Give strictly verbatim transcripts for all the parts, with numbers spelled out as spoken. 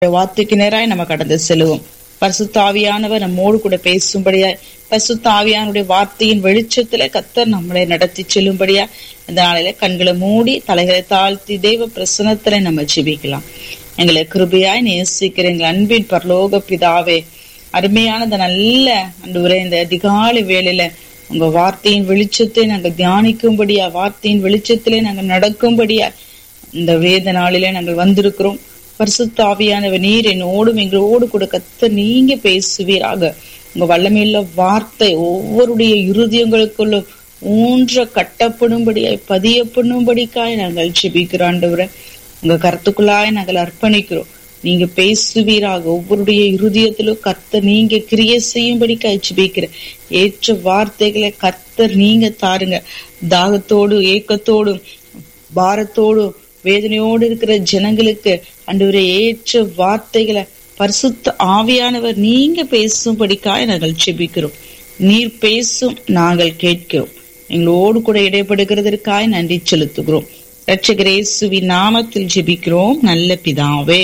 வார்த்தைக்கு நேராய் நம்ம கடந்து செல்லுவோம். பரிசுத்த ஆவியானவர் நம்மோடு கூட பேசும்படியா, பரிசுத்த ஆவியானுடைய வார்த்தையின் வெளிச்சத்துல கர்த்தர் நம்மளை நடத்தி செல்லும்படியா இந்த நாளில கண்களை மூடி தலைகளை தாழ்த்தி தெய்வ பிரசன்னத்துல நம்ம ஜெபிக்கலாம். எங்களை கிருபையாய் நேசிக்கிற எங்கள் அன்பின் பரலோக பிதாவே, அருமையான இந்த நல்ல ஆண்டவரே, இந்த அதிகாலை வேளையில உங்க வார்த்தையின் வெளிச்சத்தை நாங்கள் தியானிக்கும்படியா, வார்த்தையின் வெளிச்சத்திலே நாங்கள் நடக்கும்படியா இந்த வேத நாளிலே நாங்கள் வந்திருக்கிறோம். பரிசுத்த ஆவியானவர் நீர் என்னோடும் எங்களோடு கூட கர்த்தர் நீங்க பேசுவீராக. உங்க வல்லமையுள்ள வார்த்தை ஒவ்வொருடைய இருதயங்களுக்குள்ளும் ஊன்ற கட்டப்படும்படியாய் பதியப்படும்படிக்காய் நாங்கள் ஜெபிக்கிறோம். ஆண்டவரே, உங்க கருத்துக்குள்ளாய் நாங்கள் அர்ப்பணிக்கிறோம். நீங்க பேசுவீராக. ஒவ்வொருடைய இருதயத்திலும் கர்த்தர் நீங்க கிரியை செய்யும்படிக்காய் ஜெபிக்கிற ஏற்ற வார்த்தைகளை கர்த்தர் நீங்க தாருங்க. தாகத்தோடு ஏக்கத்தோடும் பாரத்தோடும் வேதனையோடு இருக்கிற ஜனங்களுக்கு ஆண்டவரே ஏற்ற வார்த்தைகளை பரிசுத்த ஆவியானவர் நீங்க பேசும்படிக்காய் நாங்கள் ஜெபிக்கிறோம். நீர் பேசும், நாங்கள் கேட்கிறோம். எங்களோடு கூட இடைப்படுகிறதற்காய் நன்றி செலுத்துகிறோம். இரட்சகர் இயேசுவின் நாமத்தில் ஜெபிக்கிறோம் நல்ல பிதாவே.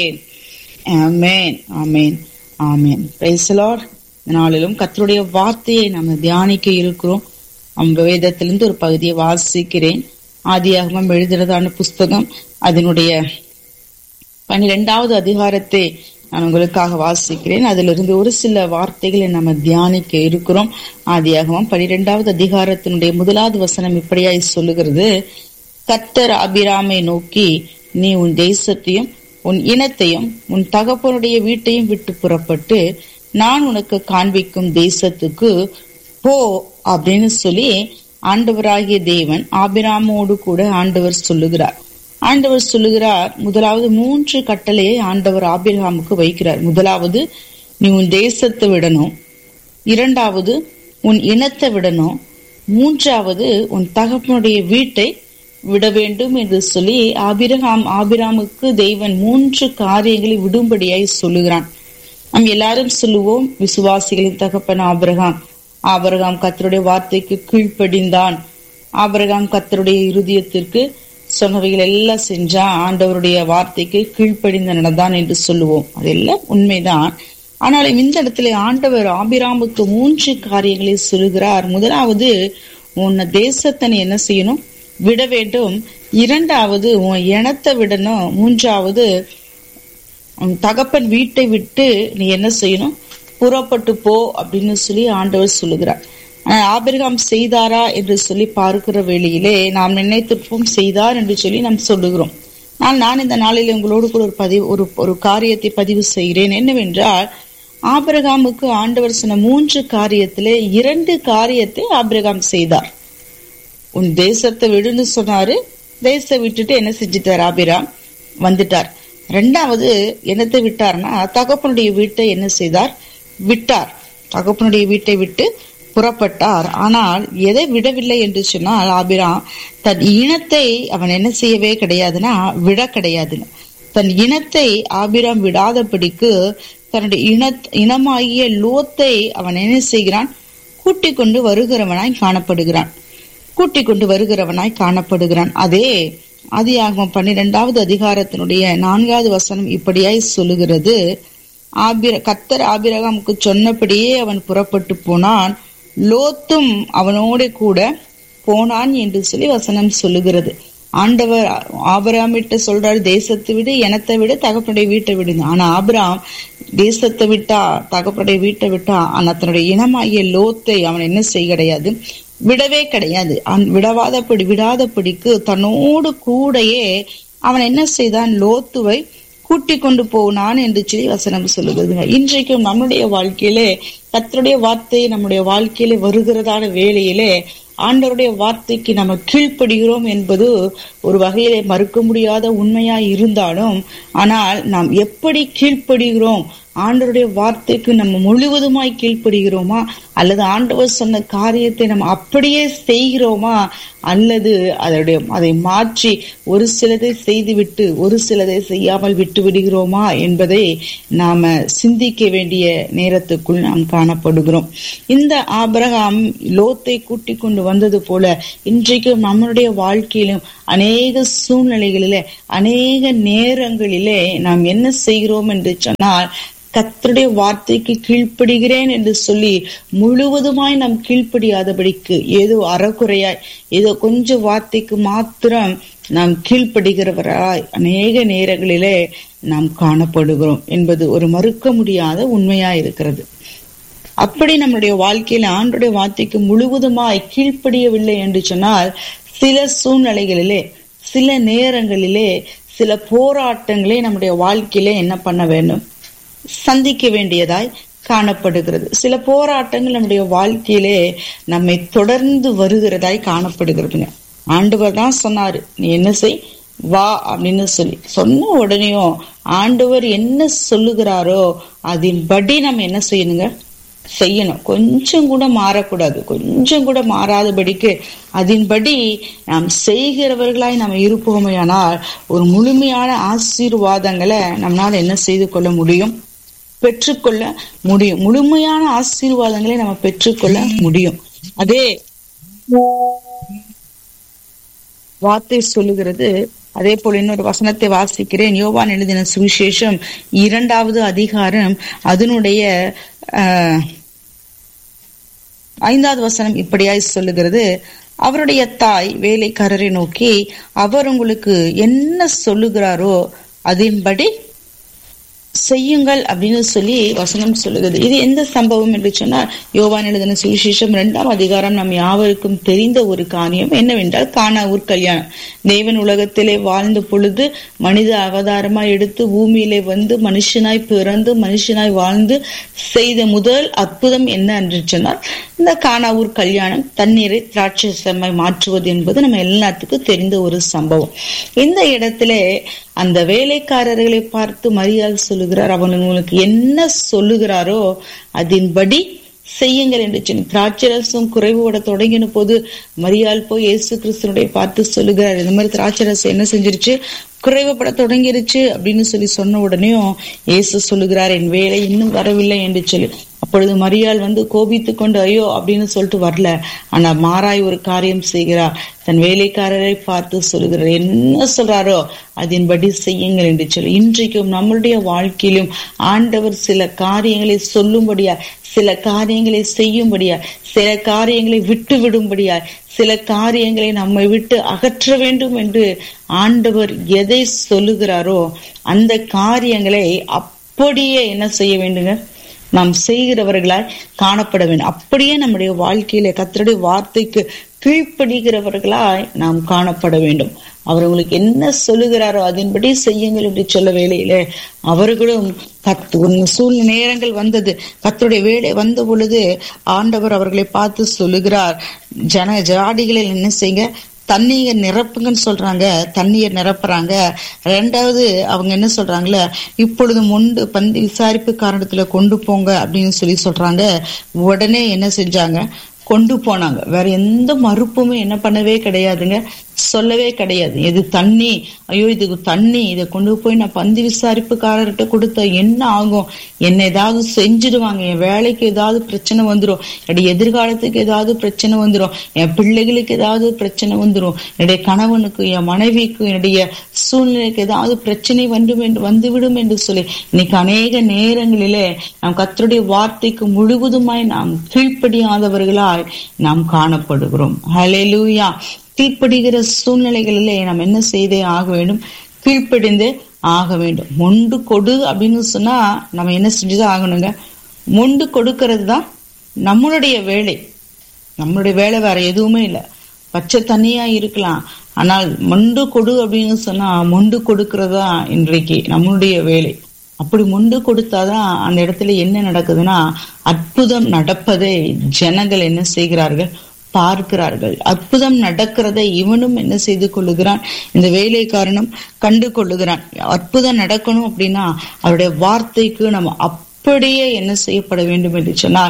ஆமென், ஆமென், ஆமென். Praise the Lord. நாளிலும் கர்த்தருடைய வார்த்தையை நம்ம தியானிக்க இருக்கிறோம். அந்த வேதத்திலிருந்து ஒரு பகுதியை வாசிக்கிறேன். ஆதியாகமம் எழுதுறதான புஸ்தகம் அதனுடைய பன்னிரெண்டாவது அதிகாரத்தை நான் உங்களுக்காக வாசிக்கிறேன். அதிலிருந்து ஒரு சில வார்த்தைகளை நம்ம தியானிக்க இருக்கிறோம். ஆதியாகமம் பன்னிரெண்டாவது அதிகாரத்தினுடைய முதலாவது வசனம் இப்படியாய் சொல்லுகிறது: கர்த்தர் ஆபிராமை நோக்கி, நீ உன் தேசத்தையும் உன் இனத்தையும் உன் தகப்பனுடைய வீட்டையும் விட்டு புறப்பட்டு நான் உனக்கு காண்பிக்கும் தேசத்துக்கு போ அப்படின்னு சொல்லி ஆண்டவராகிய தேவன் ஆபிராமோடு கூட ஆண்டவர் சொல்லுகிறார். ஆண்டவர் சொல்லுகிறார், முதலாவது மூன்று கட்டளையை ஆண்டவர் ஆபிரகாமுக்கு வைக்கிறார். முதலாவது, நீ உன் தேசத்தை விடணும். இரண்டாவது, உன் இனத்தை விடணும். மூன்றாவது, உன் தகப்பனுடைய வீட்டை விட வேண்டும் என்று சொல்லி ஆபிரகாம் ஆபிராமுக்கு தேவன் மூன்று காரியங்களை விடும்படியாய் சொல்லுகிறான். நாம் எல்லாரும் சொல்லுவோம், விசுவாசிகளின் தகப்பன் ஆபிரகாம். ஆபிரகாம் கர்த்தருடைய வார்த்தைக்கு கீழ்ப்படிந்தான். ஆபிரகாம் கர்த்தருடைய இருதயத்திற்கு சொன்னவைகள் எல்லாம் செஞ்சா, ஆண்டவருடைய வார்த்தைக்கு கீழ்ப்படிந்து நடந்தான் என்று சொல்லுவோம். அதெல்லாம் உண்மைதான். ஆனால் இந்த இடத்துல ஆண்டவர் ஆபிராமுக்கு மூன்று காரியங்களை சொல்லுகிறார். முதலாவது, உன் தேசத்தை நீ என்ன செய்யணும்? விட வேண்டும். இரண்டாவது, உன் இனத்தை விடணும். மூன்றாவது, உன் தகப்பன் வீட்டை விட்டு நீ என்ன செய்யணும்? புறப்பட்டு போ அப்படின்னு சொல்லி ஆண்டவர் சொல்லுகிறார். ஆபிரகாம் செய்தாரா என்று சொல்லி பார்க்கிற வேளையிலே நாம் நினைத்திருப்போம் செய்தார் என்று சொல்லி நாம் சொல்லுகிறோம். நான் நான் இந்த நாளில் உங்களோடு கூட ஒரு பதிவு ஒரு ஒரு காரியத்தை பதிவு செய்கிறேன். என்னவென்றால், ஆபிரகாமுக்கு ஆண்டவர் சொன்ன மூன்று காரியத்திலே இரண்டு காரியத்தை ஆபிரகாம் செய்தார். உன் தேசத்தை விடுன்னு சொன்னாரு. தேசத்தை விட்டுட்டு என்ன செஞ்சிட்டார்? ஆபிரகாம் வந்துட்டார். ரெண்டாவது, என்னத்தை விட்டார்னா தகப்பனுடைய வீட்டை என்ன செய்தார்? விட்டார். தகப்பனுடைய வீட்டை விட்டு புறப்பட்டார். ஆனால் எதை விடவில்லை என்று சொன்னால், ஆபிராம் தன் இனத்தை அவன் என்ன செய்யவே கிடையாதுன்னா விட கிடையாதுன்னு. தன் இனத்தை ஆபிராம் விடாதபடிக்கு தன்னுடைய இன இனமாகிய லோத்தை அவன் என்ன செய்கிறான்? கூட்டிக் கொண்டு வருகிறவனாய் காணப்படுகிறான். கூட்டிக் கொண்டு வருகிறவனாய் காணப்படுகிறான். அதே ஆதியாகமம் பன்னிரெண்டாவது அதிகாரத்தினுடைய நான்காவது வசனம் இப்படியாய் சொல்லுகிறது: ஆபிர கர்த்தர் ஆபிரகாமுக்கு சொன்னபடியே அவன் புறப்பட்டு போனான், லோத்தும் அவனோட கூட போனான் என்று சொல்லி வசனம் சொல்லுகிறது. ஆண்டவர் ஆபிரகாமிட்ட சொல்றாரு, தேசத்தை விட இனத்தை விட தகப்பனுடைய வீட்டை விடுங்க. ஆனா ஆபிரகாம் தேசத்தை விட்டா தகப்பனுடைய வீட்டை விட்டா, ஆனா தன்னுடைய இனமாகிய லோத்தை அவன் என்ன செய்ய கிடையாது? விடவே கிடையாது. விடவாதபடி விடாதபடிக்கு தன்னோடு கூடையே அவன் என்ன செய்தான்? லோத்துவை கூட்டிக் கொண்டு போனான் என்று சொல்லி வசனம் சொல்லுகிறது. இன்றைக்கும் நம்முடைய வாழ்க்கையிலே கர்த்தருடைய வார்த்தை நம்முடைய வாழ்க்கையிலே வருகிறதான வேளையிலே ஆண்டவருடைய வார்த்தைக்கு நம்ம கீழ்ப்படுகிறோம் என்பது ஒரு வகையிலே மறுக்க முடியாத உண்மையா இருந்தாலும், ஆனால் நாம் எப்படி கீழ்ப்படுகிறோம்? ஆண்டவருடைய வார்த்தைக்கு நம்ம முழுவதுமாய் கீழ்ப்படுகிறோமா, அல்லது ஆண்டவர் சொன்ன காரியத்தை நம்ம அப்படியே செய்கிறோமா, அல்லது அதோடைய அதை மாற்றி ஒரு சிலதை செய்துவிட்டு ஒரு சிலதை செய்யாமல் விட்டு விடுகிறோமா என்பதை நாம சிந்திக்க வேண்டிய நேரத்துக்குள் நாம் காணப்படுகிறோம். இந்த ஆபிரகாம் லோத்தை கூட்டிக் கொண்டு வந்தது போல இன்றைக்கு நம்மளுடைய வாழ்க்கையிலும் அநேக சூழ்நிலைகளிலே அநேக நேரங்களிலே நாம் என்ன செய்கிறோம் என்று சொன்னால், கர்த்தருடைய வார்த்தைக்கு கீழ்ப்படுகிறேன் என்று சொல்லி முழுவதுமாய் நாம் கீழ்ப்படியாதபடிக்கு ஏதோ அறகுறையாய் ஏதோ கொஞ்சம் வார்த்தைக்கு மாத்திரம் நாம் கீழ்ப்படுகிறவராய் அநேக நேரங்களிலே நாம் காணப்படுகிறோம் என்பது ஒரு மறுக்க முடியாத உண்மையா இருக்கிறது. அப்படி நம்முடைய வாழ்க்கையில ஆண்டுடைய வார்த்தைக்கு முழுவதுமாய் கீழ்ப்படியவில்லை என்று சொன்னால், சில சூழ்நிலைகளிலே சில நேரங்களிலே சில போராட்டங்களே நம்முடைய வாழ்க்கையிலே என்ன பண்ண வேண்டும், சந்திக்க வேண்டியதாய் காணப்படுகிறது. சில போராட்டங்கள் நம்முடைய வாழ்க்கையிலே நம்மை தொடர்ந்து வருகிறதாய் காணப்படுகிறதுங்க. ஆண்டவர் தான் சொன்னாரு, நீ என்ன செய் வா அப்படின்னு சொல்லி சொன்ன உடனேயும் ஆண்டவர் என்ன சொல்லுகிறாரோ அதன்படி நம்ம என்ன செய்யணுங்க, செய்யணும். கொஞ்சம் கூட மாறக்கூடாது, கொஞ்சம் கூட மாறாதபடிக்கு அதன்படி நாம் செய்கிறவர்களாய் நாம் இருப்போமையானால் ஒரு முழுமையான ஆசீர்வாதங்களை நம்மளால என்ன செய்து கொள்ள முடியும், பெற்றுக்கொள்ள முடியும். முழுமையான ஆசீர்வாதங்களை நம்ம பெற்றுக்கொள்ள முடியும். அதே வார்த்தை சொல்லுகிறது. அதே போல இன்னொரு வசனத்தை வாசிக்கிறேன். யோவான் எழுதின சுவிசேஷம் இரண்டாவது அதிகாரம் அதனுடைய அஹ் ஐந்தாவது வசனம் இப்படியாய் சொல்லுகிறது. அவருடைய தாய் வேலைக்காரரை நோக்கி, அவர் உங்களுக்கு என்ன சொல்லுகிறாரோ அதன்படி செய்யுங்கள் அப்படின்னு சொல்லி வசனம் சொல்லுகிறது. இது எந்த சம்பவம் என்று சொன்னால், யோவான் எழுதின சுவிசேஷம் இரண்டாம் அதிகாரம் நம் யாவருக்கும் தெரிந்த ஒரு காரியம் என்னவென்றால், கானாவூர் கல்யாணம். தேவன் உலகத்திலே வாழ்ந்த பொழுது மனித அவதாரமாய் எடுத்து பூமியிலே வந்து மனுஷனாய் பிறந்து மனுஷனாய் வாழ்ந்து செய்த முதல் அற்புதம் என்ன என்று சொன்னால், இந்த கானாவூர் கல்யாணம், தண்ணீரை திராட்சரசமாய் மாற்றுவது என்பது நம்ம எல்லாத்துக்கும் தெரிந்த ஒரு சம்பவம். இந்த இடத்துல அந்த வேலைக்காரர்களை பார்த்து மரியாள் சொல்லுகிறார், அவன் உங்களுக்கு என்ன சொல்லுகிறாரோ அதன்படி செய்யுங்கள் என்று சொல்லி. திராட்சரசம் குறைவுபட தொடங்கின போது மரியாள் போய் இயேசு கிறிஸ்துனுடைய பார்த்து சொல்லுகிறார், இந்த மாதிரி திராட்சரசம் என்ன செஞ்சிருச்சு, குறைவுபட தொடங்கிருச்சு அப்படின்னு சொல்லி சொன்ன உடனேயும் இயேசு சொல்லுகிறார், என் வேலை இன்னும் வரவில்லை என்று சொல்லி. அப்பொழுது மரியாள் வந்து கோபித்து கொண்டு ஐயோ அப்படின்னு சொல்லிட்டு வரல, ஆனா மாறாய் ஒரு காரியம் செய்கிறார். தன் வேலைக்காரரை பார்த்து சொல்லுகிறார், என்ன சொல்றாரோ அதன்படி செய்யுங்கள் என்று சொல்லி. இன்றைக்கும் நம்மளுடைய வாழ்க்கையிலும் ஆண்டவர் சில காரியங்களை சொல்லும்படியா, சில காரியங்களை செய்யும்படியா, சில காரியங்களை விட்டு விடும்படியா, சில காரியங்களை நம்மை விட்டு அகற்ற வேண்டும் என்று ஆண்டவர் எதை சொல்லுகிறாரோ அந்த காரியங்களை அப்படியே என்ன செய்ய வேண்டுங்க, நாம் செய்கிறவர்களாய் காணப்பட வேண்டும். அப்படியே நம்முடைய வாழ்க்கையில கர்த்தருடைய வார்த்தைக்கு கீழ்ப்படுகிறவர்களாய் நாம் காணப்பட வேண்டும். அவர் உங்களுக்கு என்ன சொல்லுகிறாரோ அதன்படி செய்யுங்கள் என்று சொல்ல வேளையில அவர்களும் கத்து சூழ்நிலை நேரங்கள் வந்தது, கர்த்தருடைய வேலை வந்த பொழுது ஆண்டவர் அவர்களை பார்த்து சொல்லுகிறார், ஜன ஜாடிகளில் என்ன செய்யுங்க, தண்ணீர் நிரப்புங்கன்னு சொல்றாங்க, தண்ணீர் நிரப்புறாங்க. ரெண்டாவது அவங்க என்ன சொல்றாங்களே, இப்பொழுது முண்டு பந்தி விசாரிப்பு காரணத்துல கொண்டு போங்க அப்படின்னு சொல்லி சொல்றாங்க. உடனே என்ன செஞ்சாங்க, கொண்டு போனாங்க. வேற எந்த மறுப்புமே என்ன பண்ணவே கிடையாதுங்க, சொல்லவே கிடையாது. இது தண்ணி, ஐயோ இதுக்கு தண்ணி, இதை கொண்டு போய் நான் பந்தி விசாரிப்புக்காரர்கிட்ட கொடுத்த என்ன ஆகும், என்ன ஏதாவது செஞ்சிடுவாங்க, என் வேலைக்கு ஏதாவது பிரச்சனை வந்துடும், என்னுடைய எதிர்காலத்துக்கு ஏதாவது பிரச்சனை வந்துடும், என் பிள்ளைகளுக்கு ஏதாவது பிரச்சனை வந்துடும், என்னுடைய கணவனுக்கு, என் மனைவிக்கு, என்னுடைய சூழ்நிலைக்கு ஏதாவது பிரச்சனை வந்து வந்துவிடும் என்று சொல்லி இன்னைக்கு அநேக நேரங்களிலே நாம் கர்த்தருடைய வார்த்தைக்கு முழுவதுமாய் நாம் கீழ்ப்படியாதவர்களாய் நாம் காணப்படுகிறோம். ஹல்லேலூயா. கீழ்ப்படுகிற சூழ்நிலைகளிலே நாம் என்ன செய்தே ஆக வேண்டும், கீழ்ப்படிந்தே ஆக வேண்டும். மொண்டு கொடு அப்படின்னு சொன்னா நம்ம என்ன செஞ்சுதான் ஆகணுங்க, மொண்டு கொடுக்கறது தான் நம்மளுடைய வேலை. நம்மளுடைய வேலை வேற எதுவுமே இல்லை. பச்சை தண்ணியா இருக்கலாம், ஆனால் மொண்டு கொடு அப்படின்னு சொன்னா மொண்டு கொடுக்கறதா இன்றைக்கு நம்மளுடைய வேலை. அப்படி மொண்டு கொடுத்தாதான் அந்த இடத்துல என்ன நடக்குதுன்னா அற்புதம் நடப்பதை ஜனங்கள் என்ன செய்கிறார்கள், பார்க்கிறார்கள். அற்புதம் நடக்கிறதை இவனும் என்ன செய்து கொள்ளுகிறான், இந்த வேலைக்காரனும் கண்டு கொள்ளுகிறான். அற்புதம் நடக்கணும் அப்படின்னா அவருடைய வார்த்தைக்கு நம்ம அப்படியே என்ன செய்யப்பட வேண்டும் என்று சொன்னால்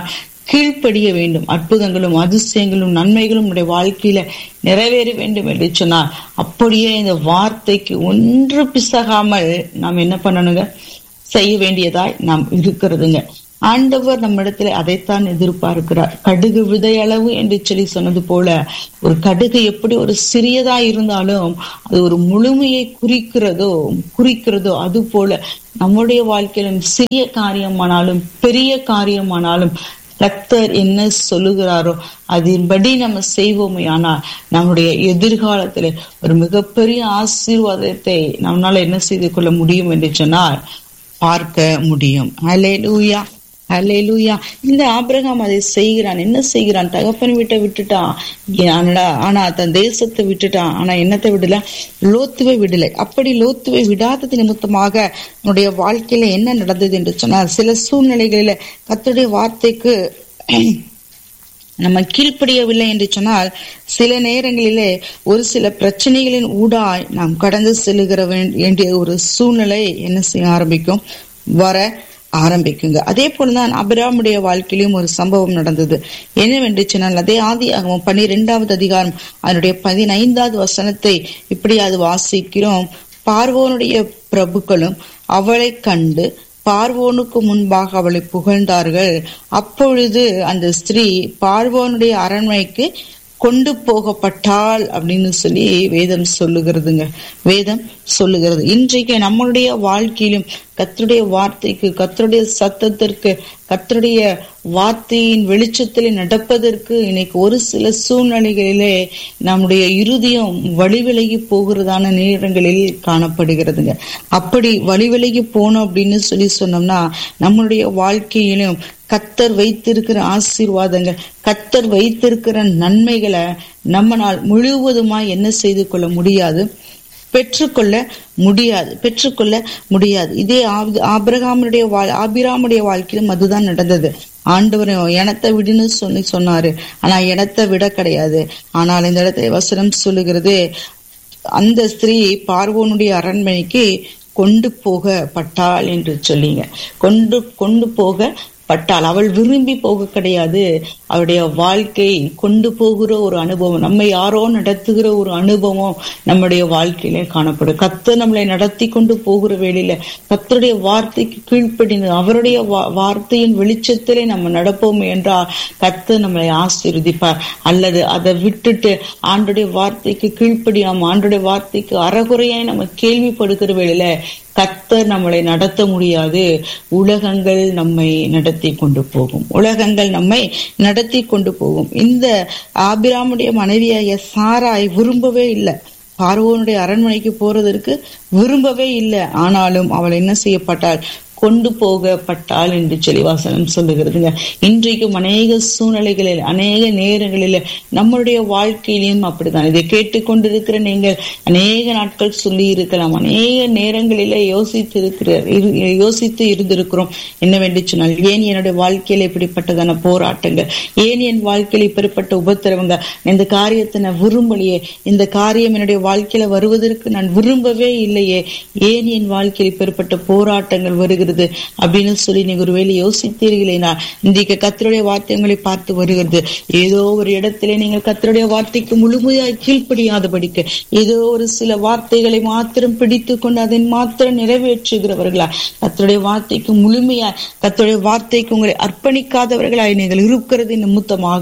கீழ்ப்படிய வேண்டும். அற்புதங்களும் அதிசயங்களும் நன்மைகளும் நம்முடைய வாழ்க்கையில நிறைவேற வேண்டும் என்று சொன்னார். அப்படியே இந்த வார்த்தைக்கு ஒன்று பிசகாமல் நாம் என்ன பண்ணணுங்க, செய்ய வேண்டியதாய் நாம் இருக்கிறதுங்க. ஆண்டவர் நம்ம இடத்துல அதைத்தான் எதிர்பார்க்கிறார். கடுகு விதை அளவு என்று சொல்லி சொன்னது போல, ஒரு கடுகு எப்படி ஒரு சிறியதா இருந்தாலும் அது ஒரு முழுமையை குறிக்கிறதோ குறிக்கிறதோ அது போல நம்முடைய வாழ்க்கையிலும் சிறிய காரியமானாலும் பெரிய காரியமானாலும் கர்த்தர் என்ன சொல்லுகிறாரோ அதன்படி நம்ம செய்வோமே, ஆனால் நம்முடைய எதிர்காலத்திலே ஒரு மிகப்பெரிய ஆசீர்வாதத்தை நம்மளால என்ன செய்து கொள்ள முடியும் என்று சொன்னால் பார்க்க முடியும். ஹல்லேலூயா, ஹல்லேலூயா. இந்த ஆபிரகாம் அதை செய்கிறான். என்ன செய்கிறான்? தகப்பன் வீட்டை விட்டுட்டான், ஆனா தன் தேசத்தை விட்டுட்டான். ஆனா என்னத்தை விடல? லோத்துவை விடலை. அப்படி லோத்துவை விடாதது நிமித்தமாக நம்முடைய வாழ்க்கையில என்ன நடந்தது என்று சொன்னால், சில சூழ்நிலைகளில கர்த்தருடைய வார்த்தைக்கு நம்ம கீழ்ப்படியவில்லை என்று சொன்னால், சில நேரங்களிலே ஒரு சில பிரச்சனைகளின் ஊடாய் நாம் கடந்து செல்லுகிற வேண்டிய ஒரு சூழ்நிலை என்ன செய்ய ஆரம்பிக்கும், வர ஆரம்பிக்குங்க. அதே போலதான் அபிராமுடைய வாழ்க்கையிலும் ஒரு சம்பவம் நடந்தது. என்னவென்று சொன்னால், அதே ஆதியாகமம் பன்னிரெண்டாவது அதிகாரம் அதனுடைய பதினைந்தாவது வசனத்தை இப்படியாவது வாசிக்கிறோம். பார்வோனுடைய பிரபுக்களும் அவளை கண்டு பார்வோனுக்கு முன்பாக அவளை புகழ்ந்தார்கள். அப்பொழுது அந்த ஸ்திரீ பார்வோனுடைய அரண்மனைக்கு கொண்டு போகப்பட்டாள் அப்படின்னு சொல்லி வேதம் சொல்லுகிறதுங்க. வேதம் சொல்லுகிறது. இன்றைக்கு நம்மளுடைய வாழ்க்கையிலும் கர்த்தருடைய வார்த்தைக்கு, கர்த்தருடைய சத்தத்திற்கு, கர்த்தருடைய வார்த்தையின் வெளிச்சத்திலே நடப்பதற்கு இன்னைக்கு ஒரு சில சூழ்நிலைகளிலே நம்முடைய இருதயம் வழிவிலகி போகிறதான நேரங்களில் காணப்படுகிறதுங்க. அப்படி வழிவிலகி போனோம் அப்படின்னு சொல்லி சொன்னோம்னா, நம்மளுடைய வாழ்க்கையிலும் கர்த்தர் வைத்திருக்கிற ஆசீர்வாதங்கள், கர்த்தர் வைத்திருக்கிற நன்மைகளை நம்மளால் முழுவதுமாய் என்ன செய்து கொள்ள முடியாது, பெற்றுக்கொள்ள முடியாது பெற்றுக்கொள்ள முடியாது. இதே ஆபிரகாமுடைய ஆபிராமுடைய வாழ்க்கையிலும் அதுதான் நடந்தது. ஆண்டவர் எனத்தை விடுன்னு சொல்லி சொன்னாரு, ஆனா எனத்தை விட கிடையாது. ஆனால் இந்த இடத்துல வசனம் சொல்லுகிறது, அந்த ஸ்திரீ பார்வோனுடைய அரண்மனைக்கு கொண்டு போகப்பட்டாள் என்று சொல்லிங்க. கொண்டு கொண்டு போக பட்டால் அவள் விரும்பி போக கிடையாது. அவருடைய வாழ்க்கை கொண்டு போகிற ஒரு அனுபவம், நம்ம யாரோ நடத்துகிற ஒரு அனுபவம் நம்முடைய வாழ்க்கையிலே காணப்படும். கர்த்தர் நம்மளை நடத்தி கொண்டு போகிற வேளையில கர்த்தருடைய வார்த்தைக்கு கீழ்ப்படிந்து அவருடைய வார்த்தையின் வெளிச்சத்திலே நம்ம நடப்போம் என்றால் கர்த்தர் நம்மளை ஆசீர்வதிப்பார். அல்லது அதை விட்டுட்டு ஆண்டுடைய வார்த்தைக்கு கீழ்ப்படியாம ஆண்டுடைய வார்த்தைக்கு அறகுறையாய் நம்ம கேள்விப்படுகிற வேளையில கர்த்தர் நம்மளை நடத்த முடியாது. உலகங்கள் நம்மை நடத்தி கொண்டு போகும். உலகங்கள் நம்மை நடத்தி கொண்டு போகும். இந்த ஆபிராமுடைய மனைவியாகிய சாராய் விரும்பவே இல்லை, பார்வோனுடைய அரண்மனைக்கு போறதற்கு விரும்பவே இல்லை. ஆனாலும் அவள் என்ன செய்யப்பட்டாள்? கொண்டு போகப்பட்டாள் என்று சொல்லி வசனம் சொல்லுகிறதுங்க. இன்றைக்கும் அநேக சூழ்நிலைகளில், அநேக நேரங்களில், நம்மளுடைய வாழ்க்கையிலும் அப்படித்தான். இதை கேட்டுக்கொண்டிருக்கிற நீங்கள் அநேக நாட்கள் சொல்லி இருக்கலாம், அநேக நேரங்களில யோசித்து இருக்கிற யோசித்து இருந்திருக்கிறோம். என்னவென்று சொன்னால், ஏன் என்னுடைய வாழ்க்கையில இப்படிப்பட்டதான போராட்டங்கள், ஏன் என் வாழ்க்கையில இப்படிப்பட்ட உபத்திரவங்க, இந்த காரியத்தை நான் விரும்பலையே, இந்த காரியம் என்னுடைய வாழ்க்கையில வருவதற்கு நான் விரும்பவே இல்லையே, ஏன் என் வாழ்க்கையில் இப்படிப்பட்ட போராட்டங்கள் வருகிறது அப்படின்னு சொல்லி நீங்க ஒருவேளை யோசித்தீர்களேனா, இன்றைக்கு கர்த்தருடைய வார்த்தை உங்களை பார்த்து வருகிறது. ஏதோ ஒரு இடத்திலே நீங்கள் கர்த்தருடைய வார்த்தைக்கு முழுமையாய் கீழ்ப்படியாதபடிக்கு ஏதோ ஒரு சில வார்த்தைகளை மாத்திரம் பிடித்து கொண்டு அதை மாத்திரம் நிறைவேற்றுகிறவர்களா, கர்த்தருடைய வார்த்தைக்கு முழுமையாய் கர்த்தருடைய வார்த்தைக்கு உங்களை அர்ப்பணிக்காதவர்களாய் நீங்கள் இருக்கிறது நிமித்தமாக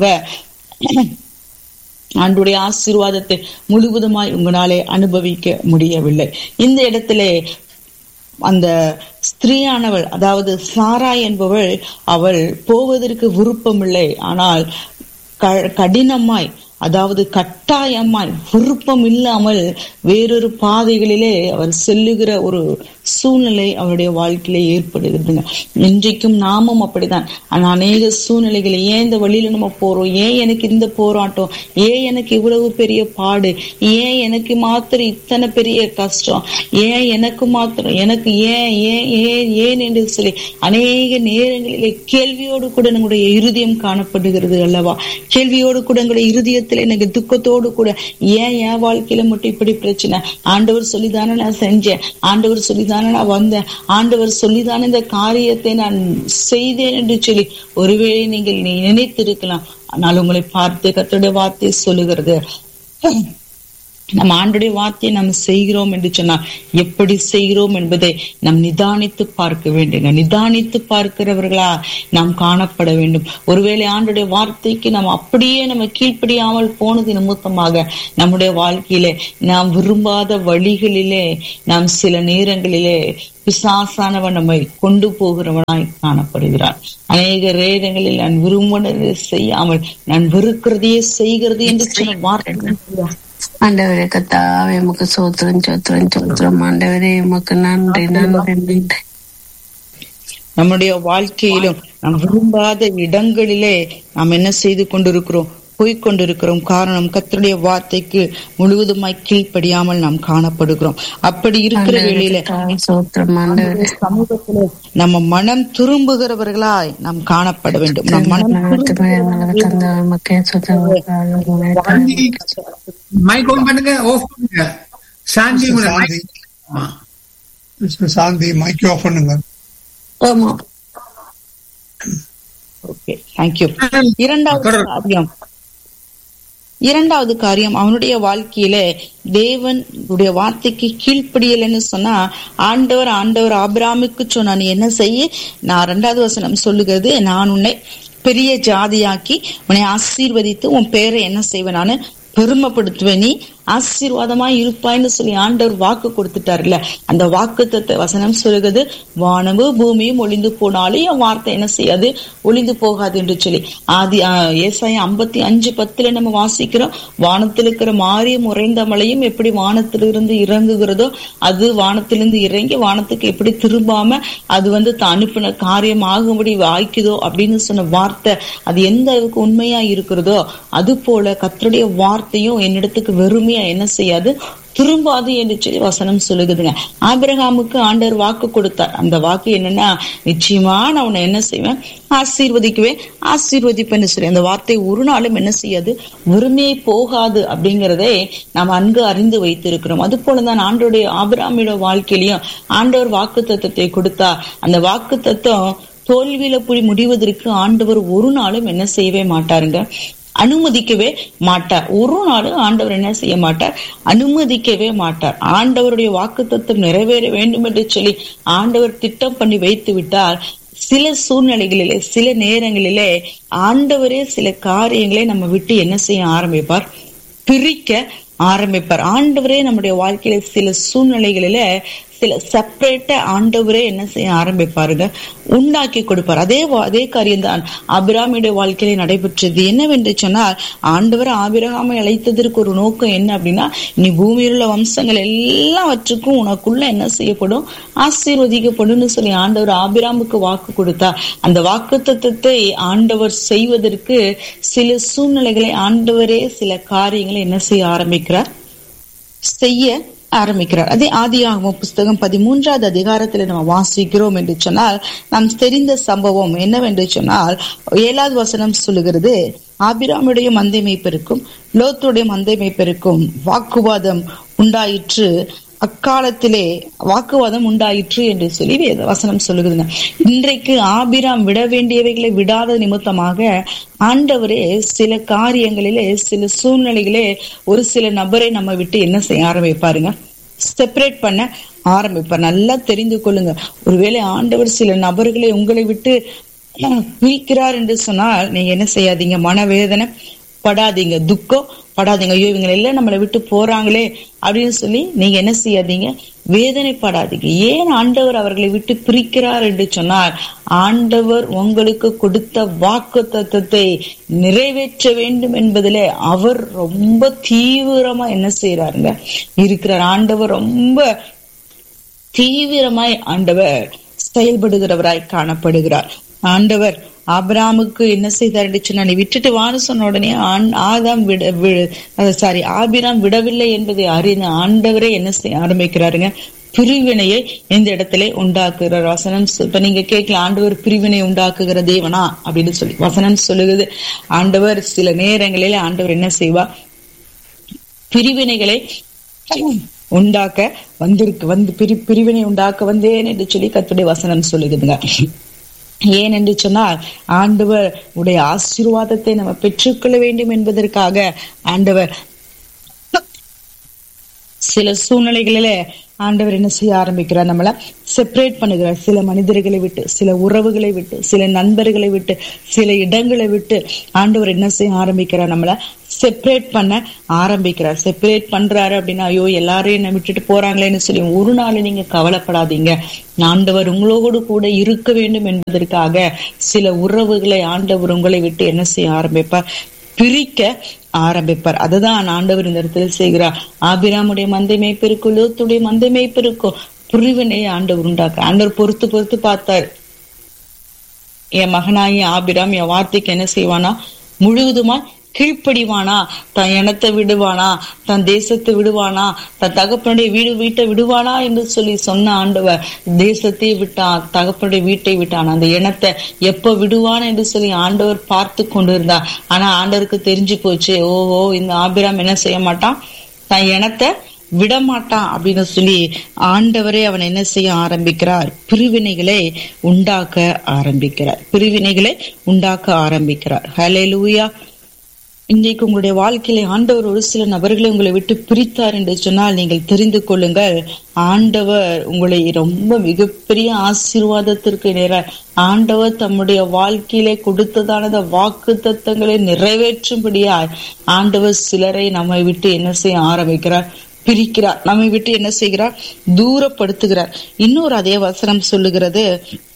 ஆண்டுடைய ஆசீர்வாதத்தை முழுவதுமாய் உங்களாலே அனுபவிக்க முடியவில்லை. இந்த இடத்திலே அந்த ஸ்திரீயானவள், அதாவது சாராய் என்பவள், அவள் போவதற்கு விருப்பமில்லை. ஆனால் கடினமாய், அதாவது கட்டாயமாய், விருப்பம் இல்லாமல் வேறொரு பாதைகளிலே அவர் செல்லுகிற ஒரு சூழ்நிலை அவருடைய வாழ்க்கையில ஏற்படுகிறதுங்க. இன்றைக்கும் நாமும் அப்படிதான். ஆனா அநேக சூழ்நிலைகளை, ஏன் இந்த வழியில நம்ம போறோம், ஏன் எனக்கு இந்த போராட்டம், ஏன் எனக்கு இவ்வளவு பெரிய பாடு, ஏன் எனக்கு மாத்திரம் இத்தனை பெரிய கஷ்டம், ஏன் எனக்கு மாத்திரம், எனக்கு ஏன் ஏன் ஏன் ஏன் என்று சொல்லி அநேக நேரங்களிலே கேள்வியோடு கூட நம்முடைய இருதயம் காணப்படுகிறது அல்லவா. கேள்வியோடு கூட எங்களுடைய இருதயத்துல எனக்கு துக்கத்தோடு கூட, ஏன் என் வாழ்க்கையில மட்டும் இப்படி பிரச்சனை, ஆண்டவர் சொல்லிதானே நான் செஞ்சேன், ஆண்டவர் சொல்லிதான் தானே நான் வந்தேன், ஆண்டவர் சொல்லிதானே இந்த காரியத்தை நான் செய்தேன் என்று சொல்லி ஒருவேளை நீங்கள் நினைத்திருக்கலாம். ஆனால் உங்களை பார்த்து கர்த்தருடைய வார்த்தை சொல்லுகிறது, நம்ம ஆண்டுடைய வார்த்தையை நாம் செய்கிறோம் என்று சொன்னா எப்படி செய்கிறோம் என்பதை நாம் நிதானித்து பார்க்க வேண்டுங்க. நிதானித்து பார்க்கிறவர்களா நாம் காணப்பட வேண்டும். ஒருவேளை ஆண்டுடைய வார்த்தைக்கு நாம் அப்படியே நம்ம கீழ்ப்படியாமல் போனது நிமித்தமாக நம்முடைய வாழ்க்கையிலே நாம் விரும்பாத வழிகளிலே நாம் சில நேரங்களிலே பிசாசானவன் நம்மை கொண்டு போகிறவனாய் காணப்படுகிறான். அநேக நேரங்களில் நான் விரும்பினதை செய்யாமல் நான் வெறுக்கிறதையே செய்கிறது என்று சொன்ன வார்த்தை. ஆண்டவரே கர்த்தாவே உமக்கு சோத்திரம் சோத்திரம் சோத்திரம். ஆண்டவரே உமக்கு நன்றி நன்றி. நம்முடைய வாழ்க்கையிலும் நாம் விரும்பாத இடங்களிலே நாம் என்ன செய்து கொண்டிருக்கிறோம், போய்கொண்டிருக்கிறோம். காரணம் கர்த்தருடைய வார்த்தைக்கு முழுவதுமாய் கீழ்ப்படியாமல் நாம் காணப்படுகிறோம். அப்படி இருக்கிற வேளையில சமூகத்திலே நம்ம மனம் திரும்புகிறவர்களாய் நாம் காணப்பட வேண்டும். நம் மனம் மைக் ஆன் பண்ணுங்க, ஆஃப் பண்ணுங்க. சாந்தி சாந்தி மைக் ஆஃப் பண்ணுங்க. ஆமா, ஓகே, தேங்க்யூ. இரண்டாவது காரியம் இரண்டாவது காரியம் அவனுடைய வாழ்க்கையில தேவனுடைய வார்த்தைக்கு கீழ்ப்படியலன்னு சொன்னா, ஆண்டவர் ஆண்டவர் ஆபிரகாமுக்கு சொன்னா நீ என்ன செய்ய, நான் ரெண்டாவது வசனம் சொல்லுகிறது, நான் உன்னை பெரிய ஜாதியாக்கி உன்னை ஆசீர்வதித்து உன் பேரை என்ன செய்வேன், நானு பெருமைப்படுத்துவேன், நீ ஆசீர்வாதமா இருப்பாய்ன்னு சொல்லி ஆண்டவர் வாக்கு கொடுத்துட்டாருல்ல. அந்த வாக்கு தத்த வசனம் சொல்லுகிறது, வானமும் பூமியும் ஒளிந்து போனாலும் என் வார்த்தை என்ன செய்யாது, ஒளிந்து போகாது என்று சொல்லி. ஆதி ஏசாயா ஐம்பத்தி அஞ்சு பத்துல நம்ம வாசிக்கிறோம், வானத்தில் இருக்கிற மாறிய முறைந்த மழையும் எப்படி வானத்திலிருந்து இறங்குகிறதோ அது வானத்திலிருந்து இறங்கி வானத்துக்கு எப்படி திரும்பாம அது வந்து அனுப்பின காரியம் ஆகும்படி வாய்க்குதோ அப்படின்னு சொன்ன வார்த்தை அது எந்த அளவுக்கு உண்மையா இருக்கிறதோ அது போல கர்த்தருடைய வார்த்தையும் என்னிடத்துக்கு வெறுமையா என்ன செய்யாது, திரும்பாது என்று சொல்லி வசனம் சொல்லுகுதுங்க. ஆபிரகாமுக்கு ஆண்டவர் வாக்கு கொடுத்தார். அந்த வாக்கு என்னன்னா, நிச்சயமா நான் உன்னை என்ன செய்வேன், ஆசீர்வதிக்குவேன், ஆசீர்வதிப்பேன்னு சொல்லி அந்த வார்த்தை ஒரு நாளும் என்ன செய்யாது, வெறுமையை போகாது அப்படிங்கிறதை நாம் அங்கு அறிந்து வைத்திருக்கிறோம். அது போலதான் ஆண்டவருடைய ஆபிரகாமுடைய வாழ்க்கையிலையும் ஆண்டவர் வாக்கு தத்துவத்தை கொடுத்தா அந்த வாக்கு தத்துவம் தோல்வியில போய் முடிவதற்கு ஆண்டவர் ஒரு நாளும் என்ன செய்யவே மாட்டாருங்க, அனுமதிக்கவே மாட்டார். ஒரு நாளும் ஆண்டவர் என்ன செய்ய மாட்டார், அனுமதிக்கவே மாட்டார். ஆண்டவருடைய வாக்கு தத்துவம் நிறைவேற வேண்டும் என்று சொல்லி ஆண்டவர் திட்டம் பண்ணி வைத்து விட்டால் சில சூழ்நிலைகளிலே சில நேரங்களிலே ஆண்டவரே சில காரியங்களை நம்ம விட்டு என்ன செய்ய ஆரம்பிப்பார், பிரிக்க ஆரம்பிப்பார். ஆண்டவரே நம்முடைய வாழ்க்கையில சில சூழ்நிலைகளில சில செப்பரேட்டா ஆண்டவரே என்ன செய்ய ஆரம்பிப்பாருங்க, உண்டாக்கி கொடுப்பார். அதே அதே காரியம் தான் ஆபிரகாமுடைய வாழ்க்கையில நடைபெற்றது. என்னவென்று சொன்னால், ஆண்டவர் ஆபிரகாமை அழைத்ததற்கு ஒரு நோக்கம் என்ன அப்படின்னா, நீ பூமியில் உள்ள வம்சங்கள் எல்லாவற்றுக்கும் உனக்குள்ள என்ன செய்யப்படும், ஆசீர்வதிக்கப்படும் சொல்லி ஆண்டவர் ஆபிரகாமுக்கு வாக்கு கொடுத்தார். அந்த வாக்கு தத்துவத்தை ஆண்டவர் செய்வதற்கு சில சூழ்நிலைகளை ஆண்டவரே சில காரியங்களை என்ன செய்ய ஆரம்பிக்கிறார், செய்ய ஆரம்பிக்கிறார். அதே ஆதியாகமம் புஸ்தகம் பதிமூன்றாவது அதிகாரத்துல நம்ம வாசிக்கிறோம் என்று சொன்னால், நாம் தெரிந்த சம்பவம் என்னவென்று சொன்னால், ஏழாவது வசனம் சொல்லுகிறது, ஆபிரகாமுடைய மந்தை மேய்ப்பருக்கும் லோத்துடைய மந்தை மேய்ப்பருக்கும் வாக்குவாதம் உண்டாயிற்று, அக்காலத்திலே வாக்குவாதம் உண்டாயிற்று என்று சொல்லி வசனம் சொல்லுகிறதுங்க. இன்றைக்கு ஆபிராம் விட வேண்டியவைகளை விடாத நிமித்தமாக ஆண்டவரே சில காரியங்களிலே சில சூழ்நிலைகளே ஒரு சில நபரை நம்ம விட்டு என்ன செய்ய ஆரம்பிப்பாருங்க, செப்பரேட் பண்ண ஆரம்பிப்பார். நல்லா தெரிந்து கொள்ளுங்க, ஒருவேளை ஆண்டவர் சில நபர்களை உங்களை விட்டு பிரிக்கிறார் என்று சொன்னால் நீங்க என்ன செய்யாதீங்க, மனவேதனை படாதீங்க, துக்கம் படாதீங்க. ஐயோ இவங்க எல்லாம் நம்மளை விட்டு போறாங்களே அப்படின்னு சொல்லி நீங்க என்ன செய்யாதீங்க, வேதனைப்படாதீங்க. ஏன் ஆண்டவர் அவர்களை விட்டு பிரிக்கிறார் என்று சொன்னால், ஆண்டவர் உங்களுக்கு கொடுத்த வாக்கு தத்தத்தை நிறைவேற்ற வேண்டும் என்பதிலே அவர் ரொம்ப தீவிரமா என்ன செய்யறாருங்க இருக்கிறார். ஆண்டவர் ரொம்ப தீவிரமாய் ஆண்டவர் செயல்படுகிறவராய் காணப்படுகிறார். ஆண்டவர் ஆபிரகாமுக்கு என்ன செய்தார் என்று சொன்னா, நீ விட்டுட்டு வான்னு சொன்ன உடனே ஆதாம் விட சாரி ஆபிராம் விடவில்லை என்பதை அறிந்த ஆண்டவரே என்ன செய்ய ஆரம்பிக்கிறாருங்க, பிரிவினையை இந்த இடத்துல உண்டாக்குகிறார். வசனம் இப்ப நீங்க கேட்கல, ஆண்டவர் பிரிவினை உண்டாக்குகிற தேவனா அப்படின்னு சொல்லி வசனம் சொல்லுகிறது. ஆண்டவர் சில நேரங்களில ஆண்டவர் என்ன செய்வார், பிரிவினைகளை உண்டாக்க வந்திருக்கு வந்து பிரி பிரிவினை உண்டாக்க வந்தேன் என்று சொல்லி கர்த்தருடைய வசனம் சொல்லுதுங்க. ஏன் என்று சொன்னால் ஆண்டவர் உடைய ஆசீர்வாதத்தை நம்ம பெற்றுக்கொள்ள வேண்டும் என்பதற்காக ஆண்டவர் சில சூழ்நிலைகளில ஆண்டவர் என்ன செய்ய ஆரம்பிக்கிறார், நம்மள செப்பரேட் பண்ணுகிறார். சில மனிதர்களை விட்டு, சில உறவுகளை விட்டு, சில நண்பர்களை விட்டு, சில இடங்களை விட்டு ஆண்டவர் என்ன செய்ய ஆரம்பிக்கிறார், நம்மள செப்பரேட் பண்ண ஆரம்பிக்கிறார். செப்பரேட் பண்றாரு அப்படின்னா ஐயோ எல்லாரையும் என்ன விட்டுட்டு போறாங்களேன்னு சொல்லி ஒரு நாள் நீங்க கவலைப்படாதீங்க. ஆண்டவர் உங்களோடு கூட இருக்க வேண்டும் என்பதற்காக சில உறவுகளை ஆண்டவர் உங்களை விட்டு என்ன செய்ய ஆரம்பிப்பார், பிரிக்க ஆரம்பிப்பார். அதுதான் ஆண்டவர் இந்த இடத்துல செய்கிறார். ஆபிராமுடைய மந்தை மேய்ப்பிருக்கும், லோத்துடைய மந்தை மேய்ப்பிருக்கும் பிரிவினை ஆண்டவர் உண்டாக்க ஆண்டவர் பொறுத்து பொறுத்து பார்த்தார். என் மகனாகி ஆபிராம் என் வார்த்தைக்கு என்ன செய்வானா, முழுவதுமா கீழ்ப்படிவானா, தன் இனத்தை விடுவானா, தன் தேசத்தை விடுவானா, தன் தகப்பனுடைய வீடு வீட்டை விடுவானா என்று சொல்லி சொன்ன ஆண்டவர் தேசத்தை விட்டான், தகப்பனுடைய வீட்டை விட்டான். அந்த இனத்தை எப்ப விடுவான் என்று சொல்லி ஆண்டவர் பார்த்து கொண்டிருந்தார். ஆனா ஆண்டவருக்கு தெரிஞ்சு போச்சு, ஓஹோ இந்த ஆபிராம் என்ன செய்ய மாட்டான், தன் இனத்தை விடமாட்டான் அப்படின்னு சொல்லி ஆண்டவரே அவன் என்ன செய்ய ஆரம்பிக்கிறார், பிரிவினைகளை உண்டாக்க ஆரம்பிக்கிறார். பிரிவினைகளை உண்டாக்க ஆரம்பிக்கிறார். ஹல்லேலூயா. இன்றைக்கு உங்களுடைய வாழ்க்கையில ஆண்டவர் ஒரு சில நபர்களை உங்களை விட்டு பிரித்தார் என்று சொன்னால் நீங்கள் தெரிந்து கொள்ளுங்கள், ஆண்டவர் உங்களை ரொம்ப மிகப்பெரிய ஆசீர்வாதத்திற்கு நேர ஆண்டவர் தம்முடைய வாழ்க்கையிலே கொடுத்ததான வாக்கு தத்தங்களை நிறைவேற்றும்படியாய் ஆண்டவர் சிலரை நம்மை விட்டு என்ன செய்ய ஆரம்பிக்கிறார், பிரிக்கிறார். நம்மை விட்டு என்ன செய்கிறார், தூரப்படுத்துகிறார். இன்னொரு அதே வசனம் சொல்லுகிறது,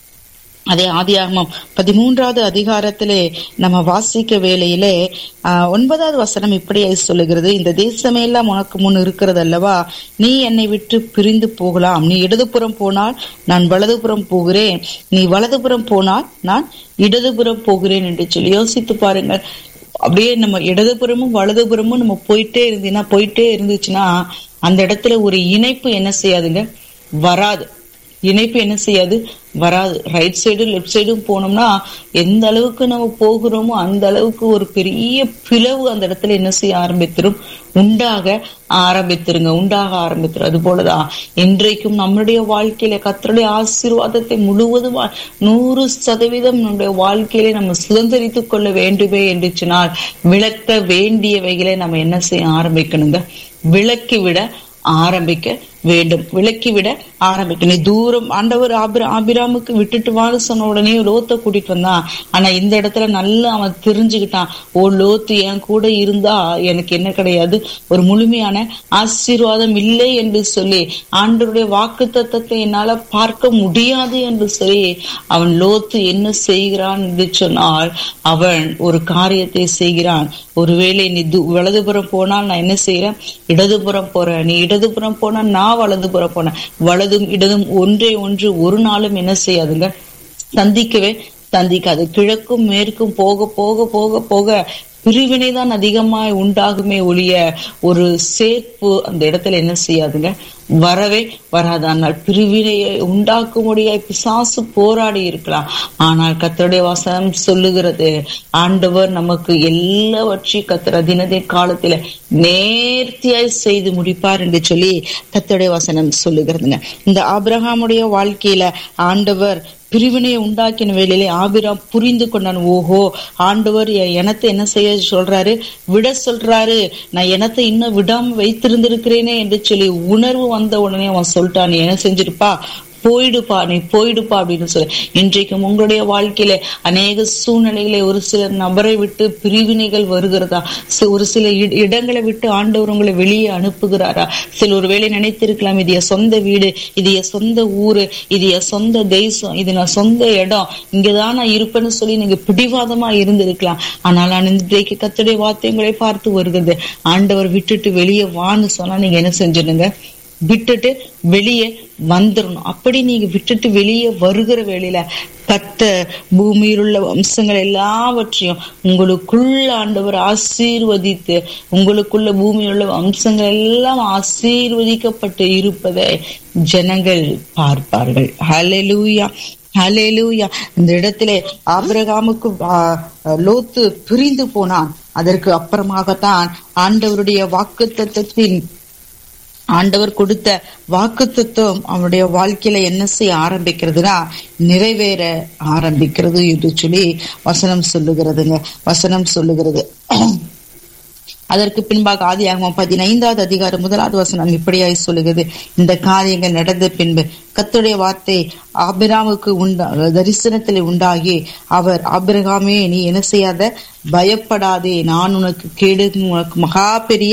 அதே ஆதியாகமம் பதிமூன்றாவது அதிகாரத்திலே நம்ம வாசிக்க வேளையிலே ஆஹ் ஒன்பதாவது வசனம் இப்படியே சொல்லுகிறது, இந்த தேசமே எல்லாம் உனக்கு முன் இருக்கிறது அல்லவா, நீ என்னை விட்டு பிரிந்து போகலாம். நீ இடதுபுறம் போனால் நான் வலதுபுறம் போகிறேன், நீ வலதுபுறம் போனால் நான் இடதுபுறம் போகிறேன் என்று சொல்லி யோசித்து பாருங்கள். அப்படியே நம்ம இடதுபுறமும் வலதுபுறமும் நம்ம போயிட்டே இருந்தீங்கன்னா போயிட்டே இருந்துச்சுன்னா அந்த இடத்துல ஒரு இணைப்பு என்ன செய்யாதுங்க, வராது. இணைப்பு என்ன செய்யாது, வராது. ரைட் சைடும் லெப்ட் சைடும் போனோம்னா எந்த அளவுக்கு நம்ம போகிறோமோ அந்த அளவுக்கு ஒரு பெரிய பிளவு அந்த இடத்துல என்ன செய்ய ஆரம்பித்திரும், உண்டாக ஆரம்பித்திருங்க உண்டாக ஆரம்பித்திரும். அது போலதான் இன்றைக்கும் நம்மளுடைய வாழ்க்கையில கர்த்தருடைய ஆசீர்வாதத்தை முழுவதும் நூறு சதவீதம் நம்முடைய வாழ்க்கையில நம்ம சுதந்திரித்துக் கொள்ள வேண்டுமே என்று சொன்னால் விளக்க வேண்டியவைகளை நம்ம என்ன செய்ய ஆரம்பிக்கணுங்க, விளக்கி விட ஆரம்பிக்க வேண்டும். விலக்கி விட ஆரம்பிக்கணும். நீ தூரம் ஆண்டவர் ஆபிரா ஆபிராமுக்கு விட்டுட்டு வான்னு சொன்ன உடனே லோத்தை கூட்டிட்டு வந்தான். ஆனா இந்த இடத்துல நல்லா அவன் தெரிஞ்சுக்கிட்டான், ஓ லோத்து என் கூட இருந்தா எனக்கு என்ன கிடையாது, ஒரு முழுமையான ஆசீர்வாதம் இல்லை என்று சொல்லி ஆண்டவருடைய வாக்கு தத்தத்தை என்னால பார்க்க முடியாது என்று சொல்லி அவன் லோத்து என்ன செய்கிறான் என்று சொன்னால் அவன் ஒரு காரியத்தை செய்கிறான். ஒருவேளை நீ வலதுபுறம் போனால் நான் என்ன செய்யறேன், இடதுபுறம் போறேன், நீ இடதுபுறம் போனா நான் வலதுபுறம் போனேன். வலதும் இடதும் ஒன்றே ஒன்று ஒரு நாளும் என்ன செய்யாதுங்க, சந்திக்கவே சந்திக்காது. கிழக்கும் மேற்கும் போக போக போக போக பிரிவினை தான் அதிகமாய் உண்டாகுமே ஒழிய ஒரு சேர்ப்பு அந்த இடத்துல என்ன செய்யாதுங்க, வரவே வராது. ஆனால் பிரிவினையை உண்டாக்கும்படியாய் பிசாசு போராடி இருக்கலாம். ஆனால் கர்த்தருடைய வசனம் சொல்லுகிறது, ஆண்டவர் நமக்கு எல்லாவற்றையும் கர்த்தர் தினதே காலத்துல நேர்த்தியாய் செய்து முடிப்பார் என்று சொல்லி கர்த்தருடைய வசனம் சொல்லுகிறதுங்க. இந்த ஆபிரகாமுடைய வாழ்க்கையில ஆண்டவர் பிரிவினையை உண்டாக்கின வேளையிலே ஆபிராம் புரிந்து கொண்டான், ஓஹோ ஆண்டவர் எனத்தை என்ன செய்ய சொல்றாரு, விட சொல்றாரு, நான் எனத்தை இன்னும் விடாம வைத்திருந்திருக்கிறேனே என்று சொல்லி உணர்வு வந்த உடனே அவன் சொல்லிட்டான், நீ என்ன செஞ்சிருப்பா, போயிடுப்பா, நீ போயிடுப்பா அப்படின்னு சொல்லி. இன்றைக்கும் உங்களுடைய வாழ்க்கையில அநேக சூழ்நிலைகளை ஒரு சில நபரை விட்டு பிரிவினைகள் வருகிறதா, ஒரு சில இடங்களை விட்டு ஆண்டவர் உங்களை வெளியே அனுப்புகிறாரா. சில ஒரு வேளை நினைத்திருக்கலாம், இது என் சொந்த வீடு, இது என் சொந்த ஊரு, இது என் சொந்த தேசம், இது நான் சொந்த இடம், இங்கதான் நான் இருப்பேன்னு சொல்லி நீங்க பிடிவாதமா இருந்திருக்கலாம். ஆனால் நான் இன்றைக்கு கர்த்தருடைய வார்த்தை உங்களை பார்த்து வருகிறது, ஆண்டவர் விட்டுட்டு வெளியே வான்னு சொன்னா நீங்க என்ன செஞ்சிடுங்க, விட்டுட்டு வெளியே வந்துடணும். அப்படி நீங்க விட்டுட்டு வெளியே வருகிற வேளையில கர்த்தர் பூமியில் உள்ள வம்சங்கள் எல்லாவற்றையும் உங்களுக்குள்ள ஆண்டவர் ஆசீர்வதித்து உங்களுக்குள்ள பூமியில் உள்ள வம்சங்கள் எல்லாம் ஆசீர்வதிக்கப்பட்டு இருப்பதை ஜனங்கள் பார்ப்பார்கள். ஹல்லேலூயா, ஹல்லேலூயா. இந்த இடத்திலே ஆபிரகாமுக்கு லோத்து பிரிந்து போனான். அதற்கு அப்புறமாகத்தான் ஆண்டவருடைய வாக்குத்தத்தத்தின் ஆண்டவர் கொடுத்த வாக்குத்தத்தம் அவனுடைய வாழ்க்கையில என்ன செய்ய ஆரம்பிக்கிறதுனா நிறைவேற ஆரம்பிக்கிறது என்று சொல்லி வசனம் சொல்லுகிறதுங்க. வசனம் சொல்லுகிறது. அதற்கு பின்பாக ஆதியாகமம் பதினைந்தாவது அதிகாரம் முதலாவது வசனம் இப்படியாய் சொல்லுகிறது. இந்த காரியங்கள் நடந்த பின்பு கர்த்தருடைய வார்த்தை ஆபிரகாமுக்கு உண்டா தரிசனத்தில் உண்டாகி அவர், ஆபிரகாமே, நீ என்ன செய்யாத, பயப்படாதே, நான் உனக்கு கேடு உனக்கு மகா பெரிய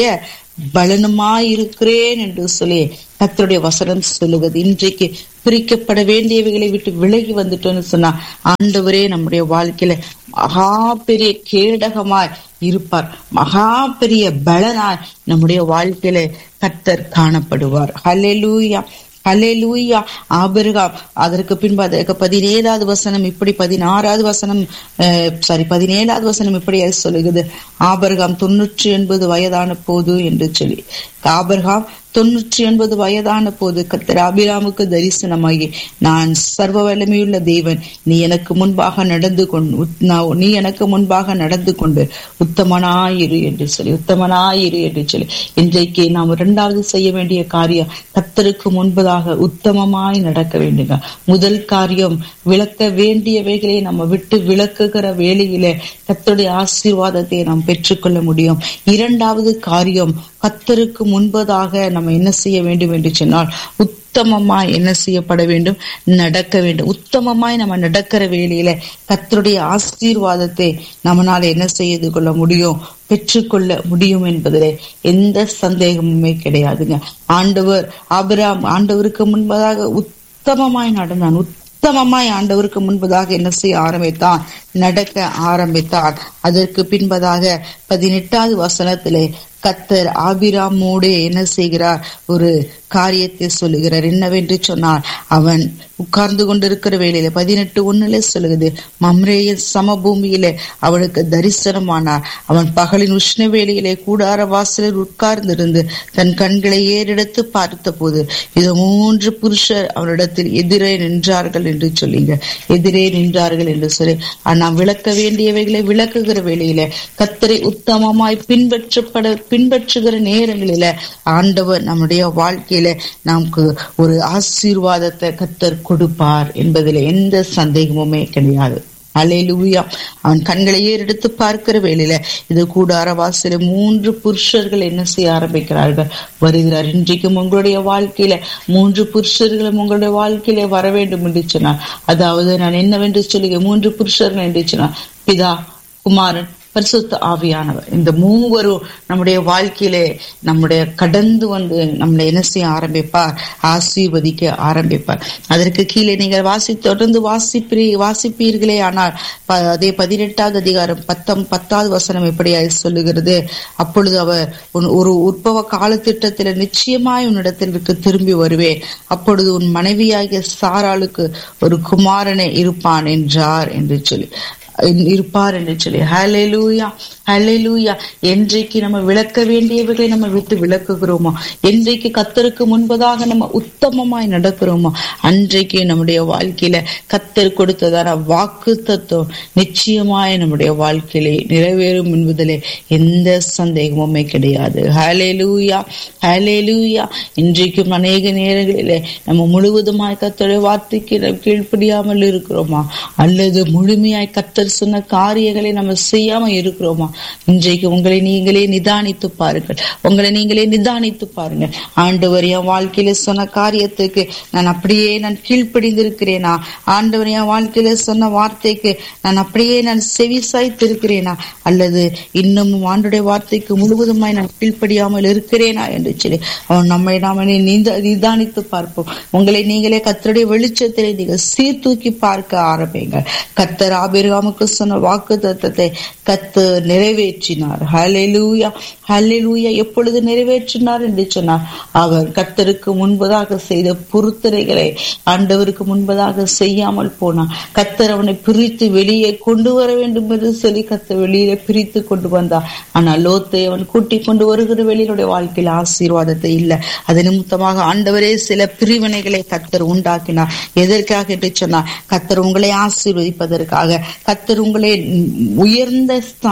பலனுமாயிருக்கிறேன் என்று சொல்லி கர்த்தருடைய வசனம் சொல்லுகிறது. இன்றைக்கு பிரிக்கப்பட வேண்டியவைகளை விட்டு விலகி வந்துட்டோன்னு சொன்னா ஆண்டவரே நம்முடைய வாழ்க்கையில மகா பெரிய கேடகமாய் இருப்பார். மகா பெரிய பலனாய் நம்முடைய வாழ்க்கையில கர்த்தர் காணப்படுவார். ஹல்லேலூயா, ஹல்லேலூயா. ஆபிரகாம் அதற்கு பின்பு அதற்கு பதினேழாவது வசனம் இப்படி பதினாறாவது வசனம் சாரி பதினேழாவது வசனம் இப்படி சொல்லுகிறது. ஆபிரகாம் தொன்னூற்றி எண்பது வயதான போது என்று சொல்லி ஆபிரகாம் தொன்னூற்றி எண்பது வயதான போது கர்த்தர் ஆபிரகாமுக்கு தரிசனமாகி, நான் சர்வ வல்லமையுள்ள தேவன், நீ எனக்கு முன்பாக நடந்து கொண்டு நீ எனக்கு முன்பாக நடந்து கொண்டு உத்தமனாயிரு என்று சொல்லி உத்தமனாயிரு என்று சொல்லி இன்றைக்கு நாம் இரண்டாவது செய்ய வேண்டிய காரியம் கர்த்தருக்கு முன்பதாக உத்தமமாய் நடக்க வேண்டுங்க. முதல் காரியம், விளக்க வேண்டியவைகளை நம்ம விட்டு விளக்குகிற வேளையிலே கர்த்தருடைய ஆசீர்வாதத்தை நாம் பெற்றுக்கொள்ள முடியும். இரண்டாவது காரியம், கர்த்தருக்கு முன்பதாக நம்ம என்ன செய்ய வேண்டும் என்று சொன்னால் உத்தமமாய் என்ன செய்யப்பட வேண்டும், நடக்க வேண்டும். உத்தமமாய் நம்ம நடக்கிற வேளையில கர்த்தருடைய ஆசீர்வாதத்தை நம்மளால என்ன செய்து கொள்ள முடியும், பெற்றுக்கொள்ள முடியும் என்பதிலே எந்த சந்தேகமுமே கிடையாதுங்க. ஆண்டவர் ஆபிரகாம் ஆண்டவருக்கு முன்பதாக உத்தமமாய் நடந்தான். உத்தமமாய் ஆண்டவருக்கு முன்பதாக என்ன செய்ய ஆரம்பித்தான், நடக்க ஆரம்பித்தான். அதற்கு பின்பதாக பதினெட்டாவது வசனத்திலே கர்த்தர் ஆபிரகாமோடு என்ன செய்கிறார், ஒரு காரியத்தை சொல்லுகிறார். என்னவென்று சொன்னார், அவன் உட்கார்ந்து கொண்டிருக்கிற வேளையில பதினெட்டு ஒண்ணுல சொல்லுகிறது, மம்ரேய சமபூமியிலே அவனுக்கு தரிசனமானார். அவன் பகலின் உஷ்ண வேளையிலே கூடார வாசலில் உட்கார்ந்திருந்து தன் கண்களை ஏறெடுத்து பார்த்த போது இது மூன்று புருஷர் அவனிடத்தில் எதிரே நின்றார்கள் என்று சொல்லிங்க எதிரே நின்றார்கள் என்று சொல்லி நாம் விளக்க வேண்டியவைகளை விளக்குகிற வேளையில கர்த்தரை உத்தமமாய் பின்பற்றப்பட பின்பற்றுகிற நேரங்களில ஆண்டவர் நம்முடைய வாழ்க்கையில நமக்கு ஒரு ஆசீர்வாதத்தை கர்த்தர் கொடுப்பார் என்பதில் எந்த சந்தேகமுமே கிடையாது. அல்லேலூயா. அவன் கண்களை ஏறெடுத்து பார்க்கிற வேளையில இது கூடார வாசல மூன்று புருஷர்கள் என்ன செய்ய ஆரம்பிக்கிறார்கள், வருகிறார். இன்றைக்கும் உங்களுடைய வாழ்க்கையில மூன்று புருஷர்களும் உங்களுடைய வாழ்க்கையில வர வேண்டும் என்று சொன்னார். அதாவது நான் என்னவென்று சொல்லுங்க, மூன்று புருஷர்கள் என்று சொன்னார், பிதா, குமாரன், பரிசுத்த ஆவியானவர். இந்த மூவரும் நம்முடைய வாழ்க்கையிலே நம்முடைய கடந்து வந்து நம்மளை என்ன செய்ய ஆரம்பிப்பார், ஆசீர்வதிக்க ஆரம்பிப்பார். அதற்கு கீழே நீங்கள் வாசி தொடர்ந்து வாசிப்பீ வாசிப்பீர்களே ஆனால் அதே பதினெட்டாவது அதிகாரம் பத்தம் பத்தாவது வசனம் எப்படியாய் சொல்லுகிறது, அப்பொழுது அவர் ஒரு உற்பவ காலத்திட்டத்தில நிச்சயமாய் உன்னிடத்திற்கு திரும்பி வருவேன், அப்பொழுது உன் மனைவியாகிய சாராளுக்கு ஒரு குமாரனே இருப்பான் என்றார் என்று சொல்லி இருப்பார் என்று சொல்லி ஹல்லேலூயா, ஹல்லேலூயா. என்றைக்கு நம்ம விளக்க வேண்டியவர்களை நம்ம விட்டு விளக்குகிறோமோ, என்றைக்கு கர்த்தருக்கு முன்பதாக நம்ம உத்தமமாய் நடக்கிறோமோ, அன்றைக்கு நம்முடைய வாழ்க்கையில கர்த்தர் கொடுத்ததான வாக்கு தத்துவம் நிச்சயமாய் நம்முடைய வாழ்க்கையிலே நிறைவேறும் என்பதிலே எந்த சந்தேகமுமே கிடையாது. ஹல்லேலூயா, ஹல்லேலூயா. இன்றைக்கும் அநேக நேரங்களிலே நம்ம முழுவதுமாய் கர்த்தருடைய வார்த்தைக்கு நம்ம கீழ்ப்படியாமல் இருக்கிறோமா, அல்லது முழுமையாய் கர்த்தர் சொன்ன காரியங்களை நம்ம செய்யாம இருக்கிறோமா? இன்றைக்கு உங்களை நீங்களே நிதானித்து பாருங்கள். உங்களை நீங்களே நிதானித்து பாருங்கள். ஆண்டவர் என் வாழ்க்கையில சொன்ன காரியத்துக்கு நான் அப்படியே நான் கீழ்ப்படிந்திருக்கிறேனா? ஆண்டவர் என் வாழ்க்கையில சொன்ன வார்த்தைக்கு நான் அப்படியே நான் செவி சாய்த்திருக்கிறேனா? அல்லது இன்னமும் ஆண்டுடைய வார்த்தைக்கு முழுவதுமாய் நான் கீழ்ப்படியாமல் இருக்கிறேனா என்று சொல்லி அவன் நம்மை நாம நிதானித்து பார்ப்போம். உங்களை நீங்களே கர்த்தருடைய வெளிச்சத்திலே நீங்கள் சீர்தூக்கி பார்க்க ஆரம்பிங்க. கர்த்தர் ஆபிரகாமுக்கு சொன்ன வாக்கு தத்தத்தை கர்த்தர் நிறைவேற்றினார். ஹல்லேலூயா, ஹல்லேலூயா. எப்பொழுது நிறைவேற்றினார் என்று சொன்னார், அவர் கர்த்தருக்கு முன்பதாக செய்த பொருத்தனைகளை ஆண்டவருக்கு முன்பதாக செய்யாமல் போனார். கர்த்தர் அவனை பிரித்து வெளியே கொண்டு வர வேண்டும் என்று சொல்லி கர்த்தர் வெளியில பிரித்து கொண்டு வந்தார். ஆனால் லோத்தை அவன் கூட்டி கொண்டு வருகிற வெளியினுடைய வாழ்க்கையில் ஆசீர்வாதத்தை இல்லை. அது நிமித்தமாக ஆண்டவரே சில பிரிவினைகளை கர்த்தர் உண்டாக்கினார். எதற்காக என்று சொன்னார், கர்த்தர் உங்களை ஆசீர்வதிப்பதற்காக, கர்த்தர் உங்களை உயர்ந்த ஸ்தானத்துக்கு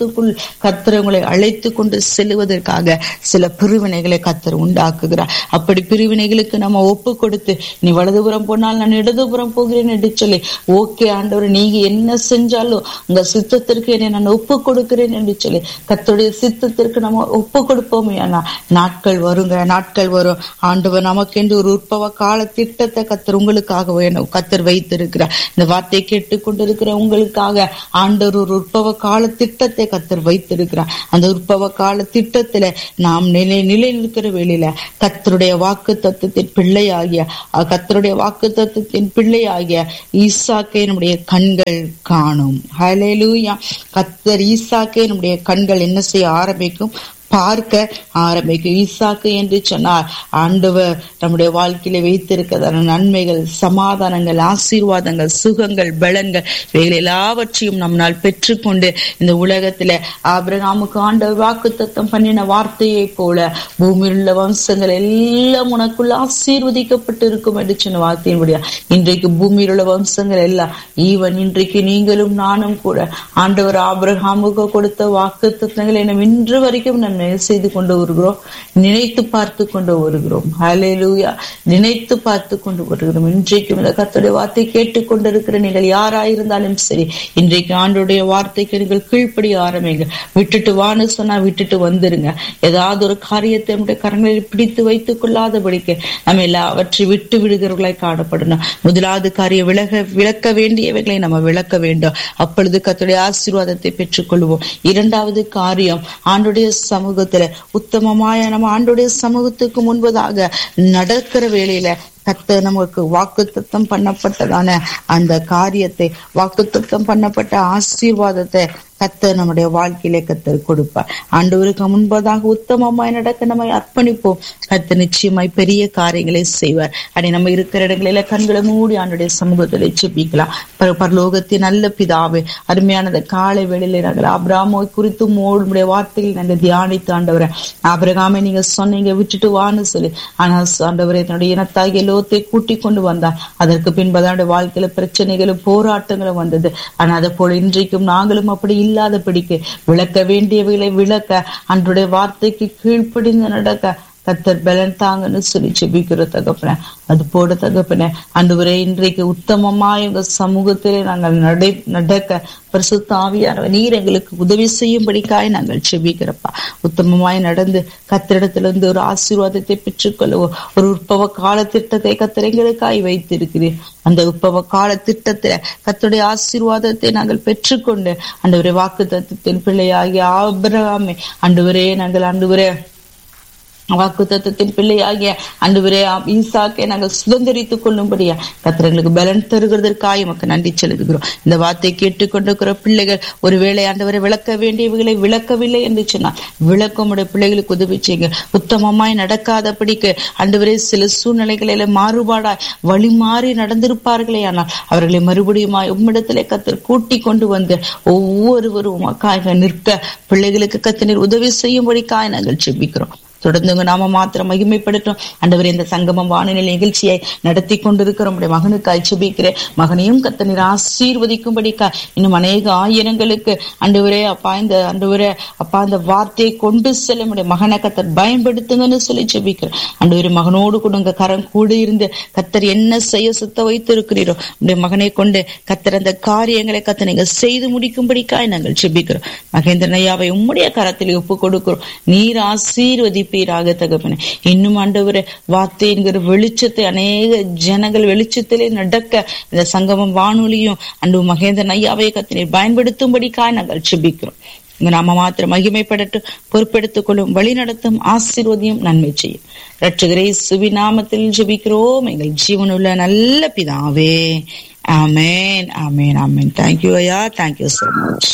வாக்குத்தத்தத்துக்குள் கர்த்தர் உங்களை அழைத்து கொண்டு செல்வதற்காக சில பிரிவினைகளை கர்த்தர் உண்டாக்குகிறார். அப்படி பிரிவினைகளுக்கு நம்ம ஒப்பு கொடுத்து நீ வலதுபுறம் போனால் நான் இடதுபுறம் போகிறேன் என்று சொல்லி, ஓகே ஆண்டவர் நீங்க என்ன செஞ்சாலும் உங்க சித்தத்திற்கு என்னை நான் ஒப்பு கொடுக்கிறேன் என்று சொல்லி கர்த்தருடைய சித்தத்திற்கு நம்ம ஒப்பு கொடுப்போமே. ஆனா நாட்கள் வருங்க, நாட்கள் வரும். ஆண்டவர் நமக்கென்று ஒரு உற்பவ கால திட்டத்தை கர்த்தர் உங்களுக்காக வேணும் கர்த்தர் வைத்திருக்கிறார். இந்த வார்த்தையை கேட்டுக்கொண்டிருக்கிற உங்களுக்காக ஆண்டவர் ஒரு உற்பவ கால திட்டத்தை கர்த்தர் வைத்திருக்கிறார். அந்த உற்பவ கால திட்டத்துல நாம் நிலை நிலை நிற்கிற வேளையில கர்த்தருடைய வாக்கு தத்துவத்தின் பிள்ளையாகிய கர்த்தருடைய வாக்கு தத்துவத்தின் பிள்ளையாகிய ஈசாக்கை நம்முடைய கண்கள் காணும். ஹல்லேலூயா. கர்த்தர் ஈசாக்கை நம்முடைய கண்கள் என்ன செய்ய ஆரம்பிக்கும்? பார்க்க ஆரம்பிக்கும். ஈசாக்கு என்று சொன்னார் ஆண்டவர் நம்முடைய வாழ்க்கையில வைத்திருக்கிற நன்மைகள், சமாதானங்கள், ஆசீர்வாதங்கள், சுகங்கள், பலன்கள் இவைகள் எல்லாவற்றையும் நம்மால் பெற்றுக்கொண்டு இந்த உலகத்துல ஆபிரகாமுக்கு ஆண்டவர் வாக்குத்தத்தம் பண்ணின வார்த்தையை போல பூமியில் உள்ள வம்சங்கள் எல்லாம் உனக்குள்ள ஆசீர்வதிக்கப்பட்டு இருக்கும் என்று சொன்ன வார்த்தையின்படியா இன்றைக்கு பூமியில் உள்ள வம்சங்கள் எல்லாம் ஈவன் இன்றைக்கு நீங்களும் நானும் கூட ஆண்டவர் ஆபிரகாமுக்கு கொடுத்த வாக்குத்தத்தங்களை நம்ம இன்று வரைக்கும் நம்ம செய்து கொண்டு வருகிறோம், நினைத்து பார்த்து கொண்டு வருகிறோம். ஹல்லேலூயா. நினைத்து பார்த்து கொண்டு வருகிறோம். இன்றைக்கும் இந்த கர்த்தருடைய வார்த்தை கேட்டுக்கொண்டிருக்கிற நீங்கள் யாராயிருந்தாலும் சரி, இன்றைக்கு ஆண்டவருடைய வார்த்தைக்கு நீங்கள் கீழ்ப்படிய ஆரம்பிங்க. விட்டுட்டு வான்னு சொன்னா விட்டுட்டு வந்துருங்க. ஏதாவது ஒரு காரியத்தை நம்முடைய கரங்களில் பிடித்து வைத்துக் கொள்ளாதபடிக்கு நம்ம எல்லாவற்றை விட்டு விடுகிறவர்களாய் காணப்படணும். முதலாவது காரியம் விலக விளக்க வேண்டியவைகளை நம்ம விளக்க வேண்டும். அப்பொழுது கர்த்தருடைய ஆசீர்வாதத்தை பெற்றுக் கொள்வோம். இரண்டாவது காரியம் ஆண்டவருடைய சமூகத்துல உத்தமமாய நம்ம ஆண்டவருடைய சமூகத்துக்கு முன்பதாக நடக்கிற வேளையில கர்த்தர் நமக்கு வாக்குத்தத்தம் பண்ணப்பட்டதான அந்த காரியத்தை, வாக்குத்தத்தம் பண்ணப்பட்ட ஆசீர்வாதத்தை கர்த்தர் நம்முடைய வாழ்க்கையிலே கர்த்தர் கொடுப்பார். ஆண்டவருக்கு முன்பதாக உத்தமமாய் நடக்க நம்மை அர்ப்பணிப்போம். கர்த்தர் நிச்சயமாய் பெரிய காரியங்களை செய்வார். அப்படி நம்ம இருக்கிற இடங்களில கண்களை மூடி ஆண்டுடைய சமூகத்திலே ஜெபிக்கலாம். பரலோகத்தின் நல்ல பிதாவே, அருமையானது காலை வேளையிலே நாங்கள் ஆபிரகாமை குறித்து உம்முடைய வார்த்தையில் நாங்கள் தியானித்து ஆண்டவரை ஆபிரகாமை நீங்க சொன்னீங்க விட்டுட்டு வான்னு சொல்லி, ஆனால் ஆண்டவரை தன்னுடைய இனத்தாகிய லோத்தை கூட்டி கொண்டு வந்தார். அதற்கு பின்பதான வாழ்க்கையில பிரச்சனைகளும் போராட்டங்களும் வந்தது. ஆனா அதை போல இன்றைக்கும் நாங்களும் அப்படி இல்லாதபடிக்கு விளக்க வேண்டியவைகளை விளக்க, அன்றைய வார்த்தைக்கு கீழ்ப்படிந்து நடக்க கர்த்தர் பலன் தாங்கன்னு சொல்லி ஜெபிக்கிற தகப்பனே. அது போட தகப்பனே ஆண்டவரே, இன்றைக்கு உத்தமமாய் உங்க சமூகத்திலே நாங்கள் நடை நடக்க பரிசுத்த ஆவியானவர் நீர் எங்களுக்கு உதவி செய்யும்படிக்காய் நாங்கள் ஜெபிக்கிறப்பா. உத்தமமாய் நடந்து கர்த்தரிடத்திலிருந்து ஒரு ஆசீர்வாதத்தை பெற்றுக்கொள்ளவோ ஒரு உற்பவ கால திட்டத்தை கர்த்தர் எங்களுக்காய் வைத்திருக்கிறீர். அந்த உற்பவ கால திட்டத்துல கர்த்தருடைய ஆசீர்வாதத்தை நாங்கள் பெற்றுக்கொண்டு ஆண்டவரே வாக்கு தத்தத்தின் பிள்ளையாகிய ஆபிரகாமே ஆண்டவரே நாங்கள் ஆண்டவரே வாக்கு தத்தத்தின் பிள்ளையாகிய ஆண்டவரே ஈசாக்கை நாங்கள் சுதந்திரித்துக் கொள்ளும்படியா கர்த்தர் எங்களுக்கு பலன் தருகிறதற்காக உமக்கு நன்றி செலுத்துகிறோம். இந்த வார்த்தை கேட்டுக்கொண்டிருக்கிற பிள்ளைகள் ஒருவேளை ஆண்டவரை விளக்க வேண்டியவைகளை விளக்கவில்லை என்று சொன்னால் விளக்கம் உடைய பிள்ளைகளுக்கு உதவி செய்யுங்க. உத்தமமாய் நடக்காதபடிக்கு ஆண்டவரே சில சூழ்நிலைகளில மாறுபாடாய் வழி மாறி நடந்திருப்பார்களே, ஆனால் அவர்களை மறுபடியும் உம்மிடத்திலே கர்த்தர் கூட்டி கொண்டு வந்து ஒவ்வொருவரும் உமக்காக நிற்க பிள்ளைகளுக்கு கர்த்தர் உதவி செய்யும்படிக்காய் நாங்கள் ஜெபிக்கிறோம். தொடர்ந்து உங்க நாம மாத்திரம் மகிமைப்படுத்தும். ஆண்டவரே, இந்த சங்கமம் வானிலை நிகழ்ச்சியை நடத்தி கொண்டிருக்கிற உடைய மகனுக்காய் ஜெபிக்கிறேன். மகனையும் கர்த்தர் நீர் ஆசீர்வதிக்கும்படிக்கா இன்னும் அநேக ஆயிரங்களுக்கு ஆண்டவரே அப்பா இந்த ஆண்டவரே அப்பா இந்த வார்த்தையை கொண்டு செல்ல உடைய மகனை கர்த்தர் பயன்படுத்துங்கன்னு சொல்லி ஜெபிக்கிறேன். ஆண்டவரே, மகனோடு கூட உங்க கரம் கூட இருந்து கர்த்தர் என்ன செய்ய சுத்த வைத்து இருக்கிறீரோ உடைய மகனை கொண்டு கர்த்தர் அந்த காரியங்களை கர்த்தர் நீங்க செய்து முடிக்கும்படிக்காய் நாங்கள் ஜெபிக்கிறோம். மகேந்திரன் ஐயாவை உம்முடைய கரத்தில் ஒப்பு கொடுக்கிறோம். நீர் ஆசீர்வதி தகப்பனே. இன்னும் ஆண்டவரே வார்த்தை என்கிற வெளிச்சத்தை அநேக ஜனங்கள் வெளிச்சத்திலே நடக்க இந்த சங்கமம் வானொலியும் அன்று மகேந்திரன் ஐயாவை கர்த்தர் பயன்படுத்தும்படிக்காய் நாங்கள் ஜெபிக்கிறோம். நாம மாத்திரம் மகிமைப்படட்டும், பொறுப்பெடுத்துக் கொள்ளும், வழி நடத்தும், ஆசீர்வதியும், நன்மை செய்யும். இரட்சகர் இயேசுவின் நாமத்தில் ஜெபிக்கிறோம் எங்கள் ஜீவனுள்ள நல்ல பிதாவே. ஆமென், ஆமென், ஆமென். தேங்க்யூ ஐயா, தேங்க்யூ சோ மச்.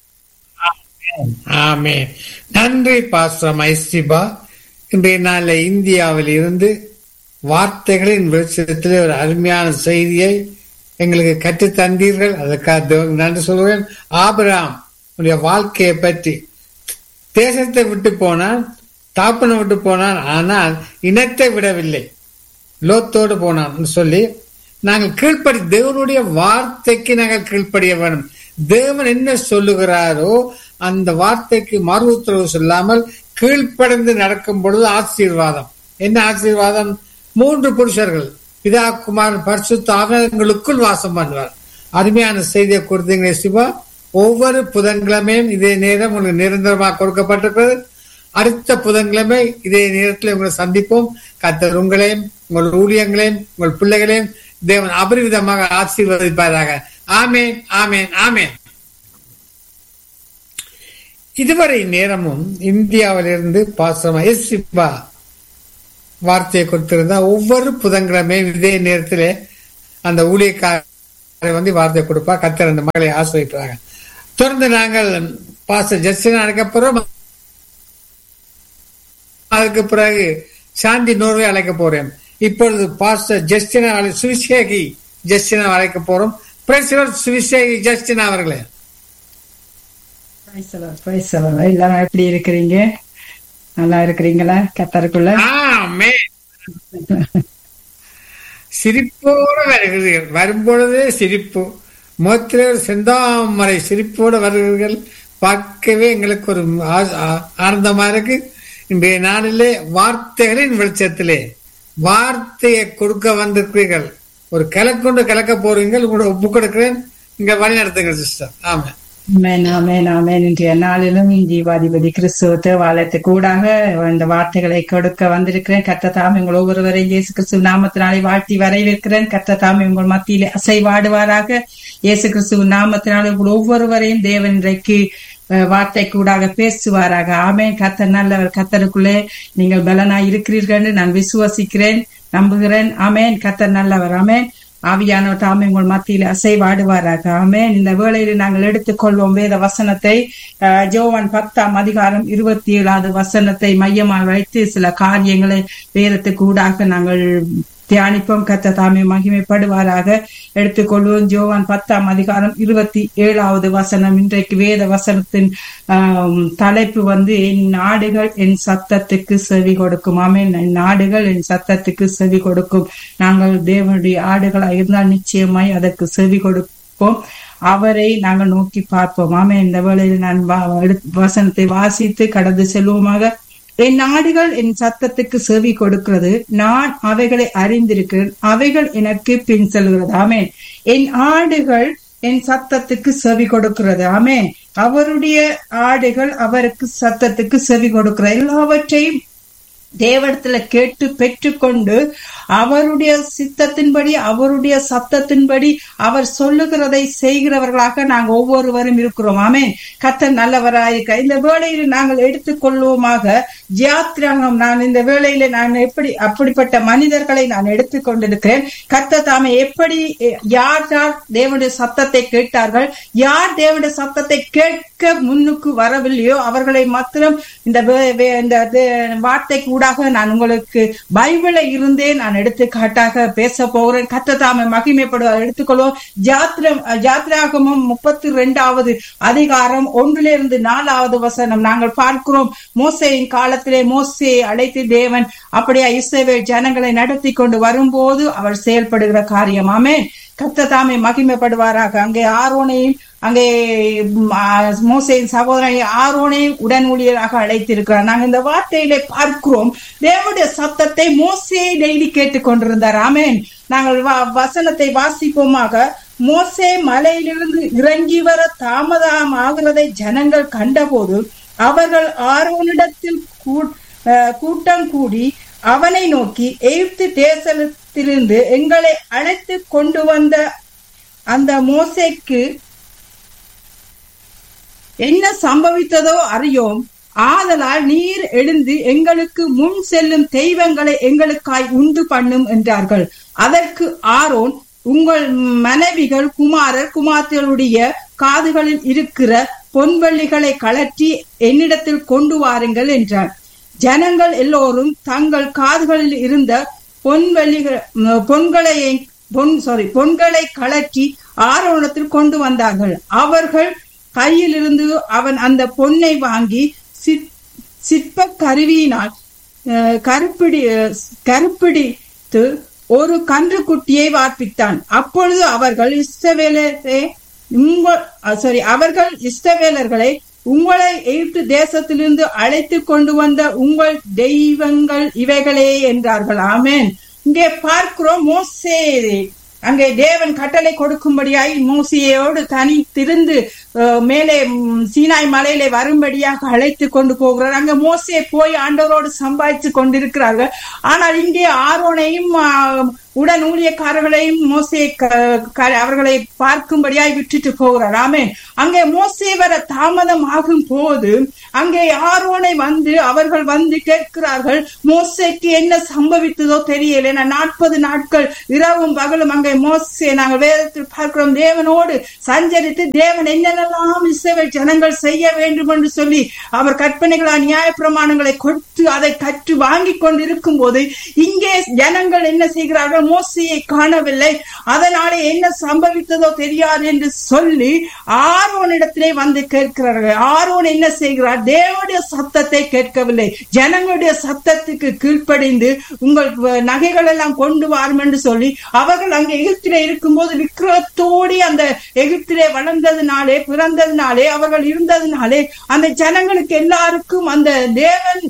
ஆமென். நன்றி பாஸ்டர் மைஸ்டிபா. இன்றைய நாளில் இந்தியாவில் இருந்து வார்த்தைகளின் வெளிச்சத்தில் ஒரு அருமையான செய்தியை எங்களுக்கு கற்றுத் தந்தீர்கள். அதற்காக நன்றி சொல்கிறேன். ஆபிரகாம் உடைய வாழ்க்கையை பற்றி, தேசத்தை விட்டு போனான், தாப்பனை விட்டு போனான், ஆனால் இனத்தை விடவில்லை, லோத்தோடு போனான் சொல்லி நாங்கள் கீழ்ப்படி தேவனுடைய வார்த்தைக்கு நாங்கள் கீழ்ப்படிய வேண்டும். தேவன் என்ன சொல்லுகிறாரோ அந்த வார்த்தைக்கு மறு உத்தரவு சொல்லாமல் கீழ்ப்படைந்து நடக்கும் பொழுது ஆசீர்வாதம். என்ன ஆசீர்வாதம்? மூன்று புருஷர்கள் பிதா குமார் பரிசுத்த ஆவியானவருக்குள் வாசம் பண்ணுவார். அருமையான செய்தியை கொடுத்தீங்க சிவா. ஒவ்வொரு புதன்கிழமையும் இதே நேரம் உங்களுக்கு நிரந்தரமாக கொடுக்கப்பட்டிருக்கிறது. அடுத்த புதன்கிழமை இதே நேரத்தில் உங்களை சந்திப்போம். கர்த்தர் உங்களையும் உங்கள் ஊழியங்களையும் உங்கள் பிள்ளைகளையும் தேவன் அபரிவிதமாக ஆசீர்வதிப்பாராக. ஆமேன், ஆமேன், ஆமேன். இதுவரை நேரமும் இந்தியாவிலிருந்து பாசமா எஸ் சிப்பா வார்த்தையை கொடுத்திருந்தா ஒவ்வொரு புதன்கிழமையும் இதே நேரத்தில் அந்த ஊழியக்காரர் வந்து வார்த்தை கொடுப்பா. கர்த்தர் அந்த மக்களை ஆசிர்வதிப்பாங்க. தொடர்ந்து நாங்கள் பாச ஜஸ்டின் அழைக்க போறோம். அதுக்கு பிறகு சாந்தி நோர்வே அழைக்க போறேன். இப்பொழுது பாஸ்டர் ஜஸ்டினா சுவிசேகி ஜஸ்டினா அழைக்க போறோம். சுவிசேகி ஜஸ்டினா அவர்களே, எல்லாரும் எப்படி இருக்கிறீங்க? நல்லா இருக்கிறீங்களா? கத்தருக்குள்ள சிரிப்போடு வருகிறீர்கள். வரும்பொழுதே சிரிப்பு முகத்திலே ஒரு செந்தாமரை சிரிப்போடு வருகிறீர்கள். பார்க்கவே எங்களுக்கு ஒரு ஆனந்தமா இருக்கு. இன்றைய நாளிலே வார்த்தைகளின் வெளிச்சத்திலே வார்த்தையை கொடுக்க வந்திருக்கிறீர்கள். ஒரு கிழக்கொண்டு கிழக்க போறீங்க. உங்களோட ஒப்பு கொடுக்கிறேன். இங்க வழி நடத்துங்க சிஸ்டர். ஆமா, ஆமென், ஆமென், ஆமென். இன்றைய நாளிலும் ஜீவாதிபதி கிறிஸ்துவ தேவாலயத்துக்கு கூடாக இந்த வார்த்தைகளை கொடுக்க வந்திருக்கிறேன். கர்த்தர் தாமே உங்கள் ஒவ்வொருவரையும் இயேசு கிறிஸ்துவ நாமத்தினாலே வாழ்த்தி வரவேற்கிறேன். கர்த்தர் தாமே உங்கள் மத்தியிலே அசைவாடுவாராக. இயேசு கிறிஸ்துவ நாமத்தினாலே உங்கள் ஒவ்வொருவரையும் தேவன் இன்றைக்கு வார்த்தை கூடாக பேசுவாராக. ஆமென். கர்த்தர் நல்லவர். கர்த்தருக்குள்ளே நீங்கள் பலனாய் இருக்கிறீர்கள் நான் விசுவாசிக்கிறேன், நம்புகிறேன். ஆமென். கர்த்தர் நல்லவர். ஆமென். ஆவியானவர் தாமே உங்கள் மத்தியில் அசைவாடுவாராக. ஆமென். இந்த வேளையில் நாங்கள் எடுத்துக்கொள்வோம் வேத வசனத்தை. யோவான் பத்தாம் அதிகாரம் இருபத்தி ஏழாவது வசனத்தை மையமாக வைத்து சில காரியங்களை வேதத்துக்கு ஊடாக நாங்கள் தியானிப்போம். கர்த்தர் தாமே மகிமைப்படுவாராக. எடுத்துக்கொள்வோம் யோவான் பத்தாம் அதிகாரம் இருபத்தி ஏழாவது வசனம். இன்றைக்கு வேத வசனத்தின் ஆஹ் தலைப்பு வந்து என் நாடுகள் என் சத்தத்துக்கு செவி கொடுக்கும். ஆமென். என் நாடுகள் என் சத்தத்துக்கு செவி கொடுக்கும். நாங்கள் தேவனுடைய ஆடுகளாக இருந்தால் நிச்சயமாய் அதற்கு செவி கொடுப்போம். அவரை நாங்கள் நோக்கி பார்ப்போம். ஆமென். இந்த வேளையில் நான் வசனத்தை வாசித்து கடந்து செல்வோமாக. என் நாடுகள் என் சத்தத்துக்கு செவி கொடுக்கிறது, நான் அவைகளை அறிந்திருக்கிறேன், அவைகள் எனக்கு பின் செல்கிறது. ஆமென். என் ஆடுகள் என் சத்தத்துக்கு செவி கொடுக்கிறது. ஆமென். அவருடைய ஆடுகள் அவருக்கு சத்தத்துக்கு செவி கொடுக்கிறது. எல்லாவற்றையும் தேவனிடத்துல கேட்டு பெற்றுக்கொண்டு அவருடைய சித்தத்தின்படி அவருடைய சத்தத்தின்படி அவர் சொல்லுகிறதை செய்கிறவர்களாக நாங்கள் ஒவ்வொருவரும் இருக்கிறோம். ஆமென். கர்த்தர் நல்லவராயிருக்க. இந்த வேளையில நாங்கள் எடுத்துக்கொள்வோமாக ஜாத்திராங்கம். நான் இந்த வேளையில நான் எப்படி அப்படிப்பட்ட மனிதர்களை நான் எடுத்துக்கொண்டிருக்கிறேன். கர்த்தர் தாமே எப்படி யார் யார் தேவனுடைய சத்தத்தை கேட்டார்கள், யார் தேவனுடைய சத்தத்தை கேட்க முன்னுக்கு வரவில்லையோ அவர்களை மாத்திரம் இந்த வார்த்தைக்கு ஊடாக நான் உங்களுக்கு பைபிளை இருந்தே நான் எடுத்துக்காட்டாக பேச போகிறேன். கர்த்தர் தாமே மகிமைப்படுவார். எடுத்துக்கொள்வோம். ஜாத்திரம் ஜாத்திராகமம் முப்பத்தி இரண்டாவது அதிகாரம் ஒன்றிலிருந்து நாலாவது வசனம் நாங்கள் பார்க்கிறோம். மோசேயின் காலத்திலே மோசேயை அழைத்து தேவன் அப்படியே இஸ்ரவேல் ஜனங்களை நடத்தி கொண்டு வரும்போது அவர் செயல்படுகிற காரியமாமே. கர்த்தர் தாமே மகிமைப்படுவாராக. அங்கே ஆரோனையும் அங்கே மோசேயின் சகோதரனை ஆரோனையும் உடன் ஊழியராக அழைத்திருக்கிறார். நாங்கள் இந்த வார்த்தையிலே பார்க்கிறோம். தேவனுடைய சத்தத்தை மோசே டெய்லி கேட்டுக் கொண்டிருந்தார். ஆமென். நாங்கள் வசனத்தை வாசிப்போமாக. மோசே மலையிலிருந்து இறங்கி வர தாமதம் ஆகிறதை ஜனங்கள் கண்டபோது அவர்கள் ஆரோனிடத்தில் கூட்டம் கூடி அவனை நோக்கி, எகிப்து தேசத்திலிருந்து எங்களை அழைத்து கொண்டு வந்த அந்த மோசேக்கு என்ன சம்பவித்ததோ அறியோம். ஆதலால் நீர் எழுந்து எங்களுக்கு முன் செல்லும் தெய்வங்களை எங்களுக்காய் உண்டு பண்ணும் என்றார்கள். அதற்கு ஆரோன், உங்கள் மனைவிகள் குமாரர் குமாரர்களுடைய காதுகளில் இருக்கிற பொன்வெள்ளிகளை கழற்றி என்னிடத்தில் கொண்டு வாருங்கள் என்றார். ஜனங்கள் எல்லோரும் தங்கள் காதுகளில் இருந்த பொன்வெள்ளிகள் பொன்களை பொன் சாரி பொன்களை கழற்றி ஆரோனத்தில் கொண்டு வந்தார்கள். அவர்கள் கையில் இருந்து அவன் அந்த பொன்னை வாங்கி சிற்ப கருவியினால் கருப்பிடி கருப்பிடித்து ஒரு கன்று குட்டியை வார்ப்பித்தான். அப்பொழுது அவர்கள் இஸ்ரவேலரே உங்கள் சாரி அவர்கள் இஸ்ரவேலர்களை உங்களை எகிப்து தேசத்திலிருந்து அழைத்து கொண்டு வந்த உங்கள் தெய்வங்கள் இவைகளே என்றார்கள். ஆமென். இங்கே பார்க்கிறோம், மோசே அங்கே தேவன் கட்டளை கொடுக்கும்படியாய் மோசேயோடு தனித்திருந்து மேலே சீனாய் மலையிலே வரும்படியாக அழைத்து கொண்டு போகிறார். அங்க மோசே போய் ஆண்டவரோடு சம்பாதிச்சு கொண்டிருக்கிறார்கள். ஆனால் இங்கே ஆரோனையும் உடன் ஊழியக்காரர்களையும் மோசே அவர்களை பார்க்கும்படியாய் விட்டுட்டு போகிறார். ஆமென். அங்கே மோசே வர தாமதம் ஆகும் போது அங்கே ஆரோனை வந்து அவர்கள் வந்து கேட்கிறார்கள், மோசேக்கு என்ன சம்பவித்ததோ தெரியல. நாற்பது நாட்கள் இரவும் பகலும் அங்கே மோசே நாங்கள் வேதத்தில் பார்க்கிறோம் தேவனோடு சஞ்சரித்து தேவன் என்னென்னலாம் இஸ்ரவேல் ஜனங்கள் செய்ய வேண்டும் என்று சொல்லி அவர் கற்பனைகளா நியாய பிரமாணங்களை கொடுத்து அதை கற்று வாங்கி கொண்டிருக்கும் போது இங்கே ஜனங்கள் என்ன செய்கிறார்கள், மோசேயை காணவில்லை, அதனாலே என்ன சம்பவித்ததோ தெரியாது என்று சொல்லி ஆரோனிடத்திலே வந்து கேட்கிறார்கள். ஆரோன் என்ன செய்கிறார், தேவனுடைய சத்தத்தை கேட்கவில்லை, ஜனங்களுடைய சத்தத்துக்கு கீழ்ப்படிந்து உங்கள் நகைகள் எல்லாம் கொண்டு வாரும் என்று சொல்லி அவர்கள் அங்கே எகிப்திலே இருக்கும் போது விக்கிரகத்தோடி அந்த எகிப்திலே வளர்ந்ததுனாலே பிறந்ததுனாலே அவர்கள் இருந்ததுனாலே அந்த ஜனங்களுக்கு எல்லாருக்கும் அந்த தேவன்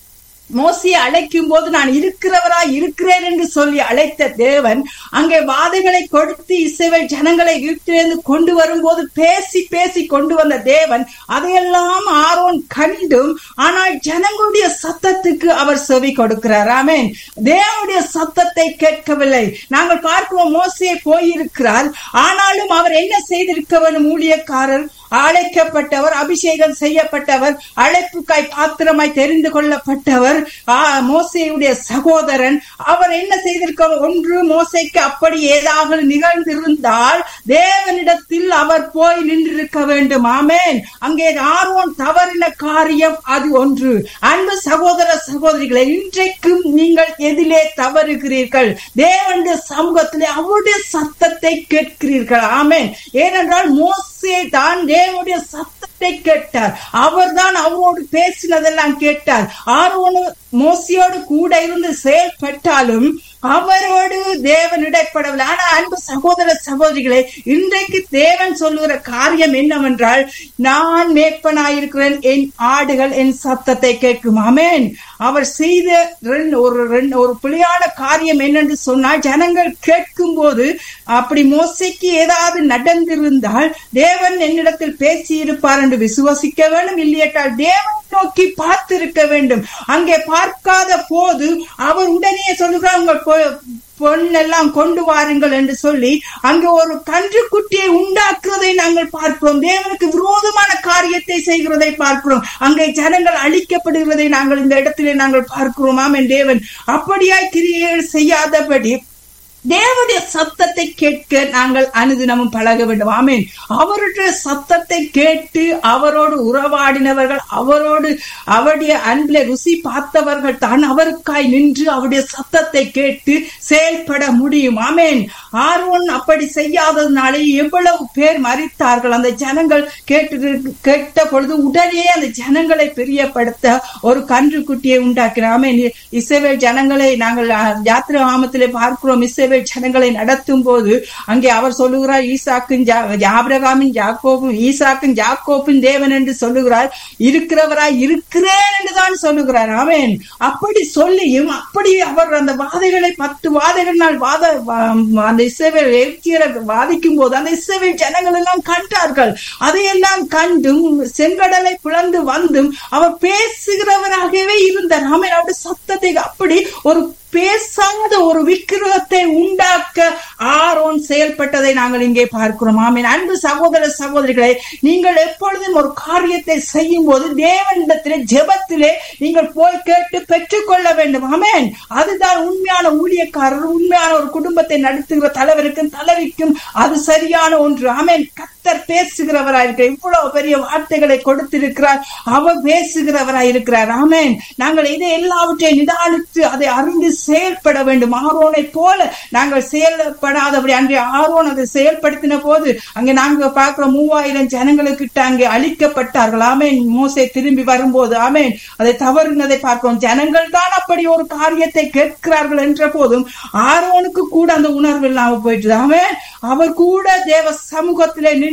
மோசையை அழைக்கும் போது நான் இருக்கிறவரா இருக்கிறேன் என்று சொல்லி அழைத்த தேவன் அங்கே வாதைகளை கொடுத்து இஸ்ரவேல் ஜனங்களை எகிப்திலிருந்து கொண்டு வரும்போது பேசி பேசி கொண்டு வந்த தேவன் அதையெல்லாம் ஆரோன் கண்டும் ஆனால் ஜனங்களுடைய சத்தத்துக்கு அவர் செவி கொடுக்கிறார். ஆமென். தேவனுடைய சத்தத்தை கேட்கவில்லை. நாங்கள் பார்க்கிறோம், மோசே போயிருக்கிறார், ஆனாலும் அவர் என்ன செய்திருக்க வேண்டும், ஊழியக்காரர் அழைக்கப்பட்டவர், அபிஷேகம் செய்யப்பட்டவர், அழைப்புக்காய் பாத்திரமாய் தெரிந்து கொள்ளப்பட்டவர் மோசேயுடைய சகோதரன். அவர் என்ன செய்திருக்க, ஒன்று மோசேக்கு அப்படி ஏதாவது நிகழ்ந்திருந்தால் தேவனிடத்தில் அவர் போய் நின்றிருக்க வேண்டும். ஆமென். அங்கே ஆரோன் தவறின காரியம் அது ஒன்று. அன்பு சகோதர சகோதரிகளை, இன்றைக்கும் நீங்கள் எதிலே தவறுகிறீர்கள்? தேவனுடைய சமூகத்திலே அவருடைய சத்தத்தை கேட்கிறீர்கள். ஆமென். ஏனென்றால் மோசே தான் தேவனுடைய சத்தத்தை கேட்டார். அவர் தான் அவரோடு பேசினதெல்லாம் கேட்டார். ஆரோனு மோசையோடு கூட இருந்து செயல்பட்டாலும் அவரோடு தேவன் இடைப்படவில்லை. ஆனா அன்பு சகோதர சகோதரிகளே, இன்றைக்கு தேவன் சொல்லுகிற காரியம் என்னவென்றால், நான் மேய்ப்பனாயிருக்கிறேன், என் ஆடுகள் என் சத்தத்தை கேட்கும். ஆமென். அவர் செய்த ஒரு ஒரு பிழையான காரியம் என்னென்று சொன்னால், ஜனங்கள் கேட்கும் போது அப்படி மோசைக்கு ஏதாவது நடந்திருந்தால் தேவன் என்னிடத்தில் பேசி இருப்பார் என்று விசுவசிக்க வேண்டும். இல்லையென்றால் தேவன் நோக்கி பார்த்திருக்க வேண்டும். அங்கே பார்க்காத போது அவர் உடனே சொல்லுகிறார், உங்கள் பொண்ணெல்லாம் கொண்டு வாருங்கள் என்று சொல்லி அங்கே ஒரு கன்று குட்டியை உண்டாக்குறதை நாங்கள் பார்க்கிறோம். தேவனுக்கு விரோதமான காரியத்தை செய்கிறதை பார்க்கிறோம். அங்கே ஜனங்கள் அழிக்கப்படுகிறதை நாங்கள் இந்த இடத்திலே நாங்கள் பார்க்கிறோம். ஆமென். தேவன் அப்படியாய் கிரியைகள் செய்யாதபடி தேவனுடைய சத்தத்தை கேட்க நாங்கள் அனுதினமும் பழக வேண்டும். ஆமென். அவருடைய சத்தத்தை கேட்டு அவரோடு உறவாடினவர்கள், அவரோடு அவருடைய அன்பிலே ருசி பார்த்தவர்கள் தான் அவருக்காய் நின்று அவருடைய சத்தத்தை கேட்டு செயல்பட முடியும். ஆமென். ஆரோன் அப்படி செய்யாததுனாலே எவ்வளவு பேர் மரித்தார்கள். அந்த ஜனங்கள் கேட்டு கேட்ட பொழுது உடனே அந்த ஜனங்களை பிரியப்படுத்த ஒரு கன்று குட்டியை உண்டாக்கினார். ஆமென். இஸ்ரவேல் ஜனங்களை நாங்கள் யாத்திராகமத்திலே பார்க்கிறோம். இஸ்ரவேல் ஜனங்களை நடத்தும் போது அங்கே அவர் சொல்லுகிறார், ஈசாக்கும் ஆபிரகாமின் யாக்கோபும் ஈசாக்கும் யாக்கோபின் தேவன் என்று சொல்லுகிறார், இருக்கிறவராய் இருக்கிறேன் என்றுதான் சொல்லுகிறார். ஆமென். அப்படி சொல்லியும் அப்படி அவர் அந்த வாதைகளை பத்து வாதைகளினால் வாத அந்த இஸ்ரவேல் எகிப்தியரை வாதிக்கும் போது அந்த இஸ்ரவேல் ஜனங்கள் எல்லாம் கண்டார்கள். அதையெல்லாம் கண்டும் செங்கடலை பிளந்து வந்தும் அவர் பேசுகிறவராகவே இருந்தார். ஆமென். அவருடைய சத்தத்தை அப்படி ஒரு பேசாத ஒரு விக்கிரகத்தை உண்டாக்க ஆரோன் செயல்பட்டதை நாங்கள் இங்கே பார்க்கிறோம். ஆமென். அன்பு சகோதர சகோதரிகளே, நீங்கள் எப்பொழுதும் ஒரு காரியத்தை செய்யும் போது தேவனிடத்திலே ஜெபத்திலே நீங்கள் போய் கேட்டு பெற்றுக் கொள்ள வேண்டும். ஆமென். அதுதான் உண்மையான ஊழியக்காரர், உண்மையான ஒரு குடும்பத்தை நடத்துகிற தலைவருக்கும் தலைவிக்கும் அது சரியான ஒன்று. ஆமென். கர்த்தர் பேசுகிறவராயிருக்கிறார். இவ்வளவு பெரிய வார்த்தைகளை கொடுத்திருக்கிறார். அவர் பேசுகிறவராயிருக்கிறார். ஆமென். நாங்கள் இதை எல்லாவற்றையும் நிதானித்து அதை அறிந்து செயல்பட வேண்டும். ஆரோனை போல நாங்கள் செயல்படாதபடி அன்றைய ஆரோன் அதை செயல்படுத்தின போது அங்கே நாங்கள் பார்க்கிற மூவாயிரம் ஜனங்களுக்கிட்ட அங்கே அழிக்கப்பட்டார்கள். ஆமென். மோசே திரும்பி வரும்போது ஆமென் அதை தவறுனதை பார்க்கிறோம். ஜனங்கள் தான் அப்படி ஒரு காரியத்தை கேட்கிறார்கள் என்ற போதும் ஆரோனுக்கு கூட அந்த உணர்வு இல்லாம போயிட்டு. ஆமென். அவர் கூட தேவ சமூகத்திலே நின்று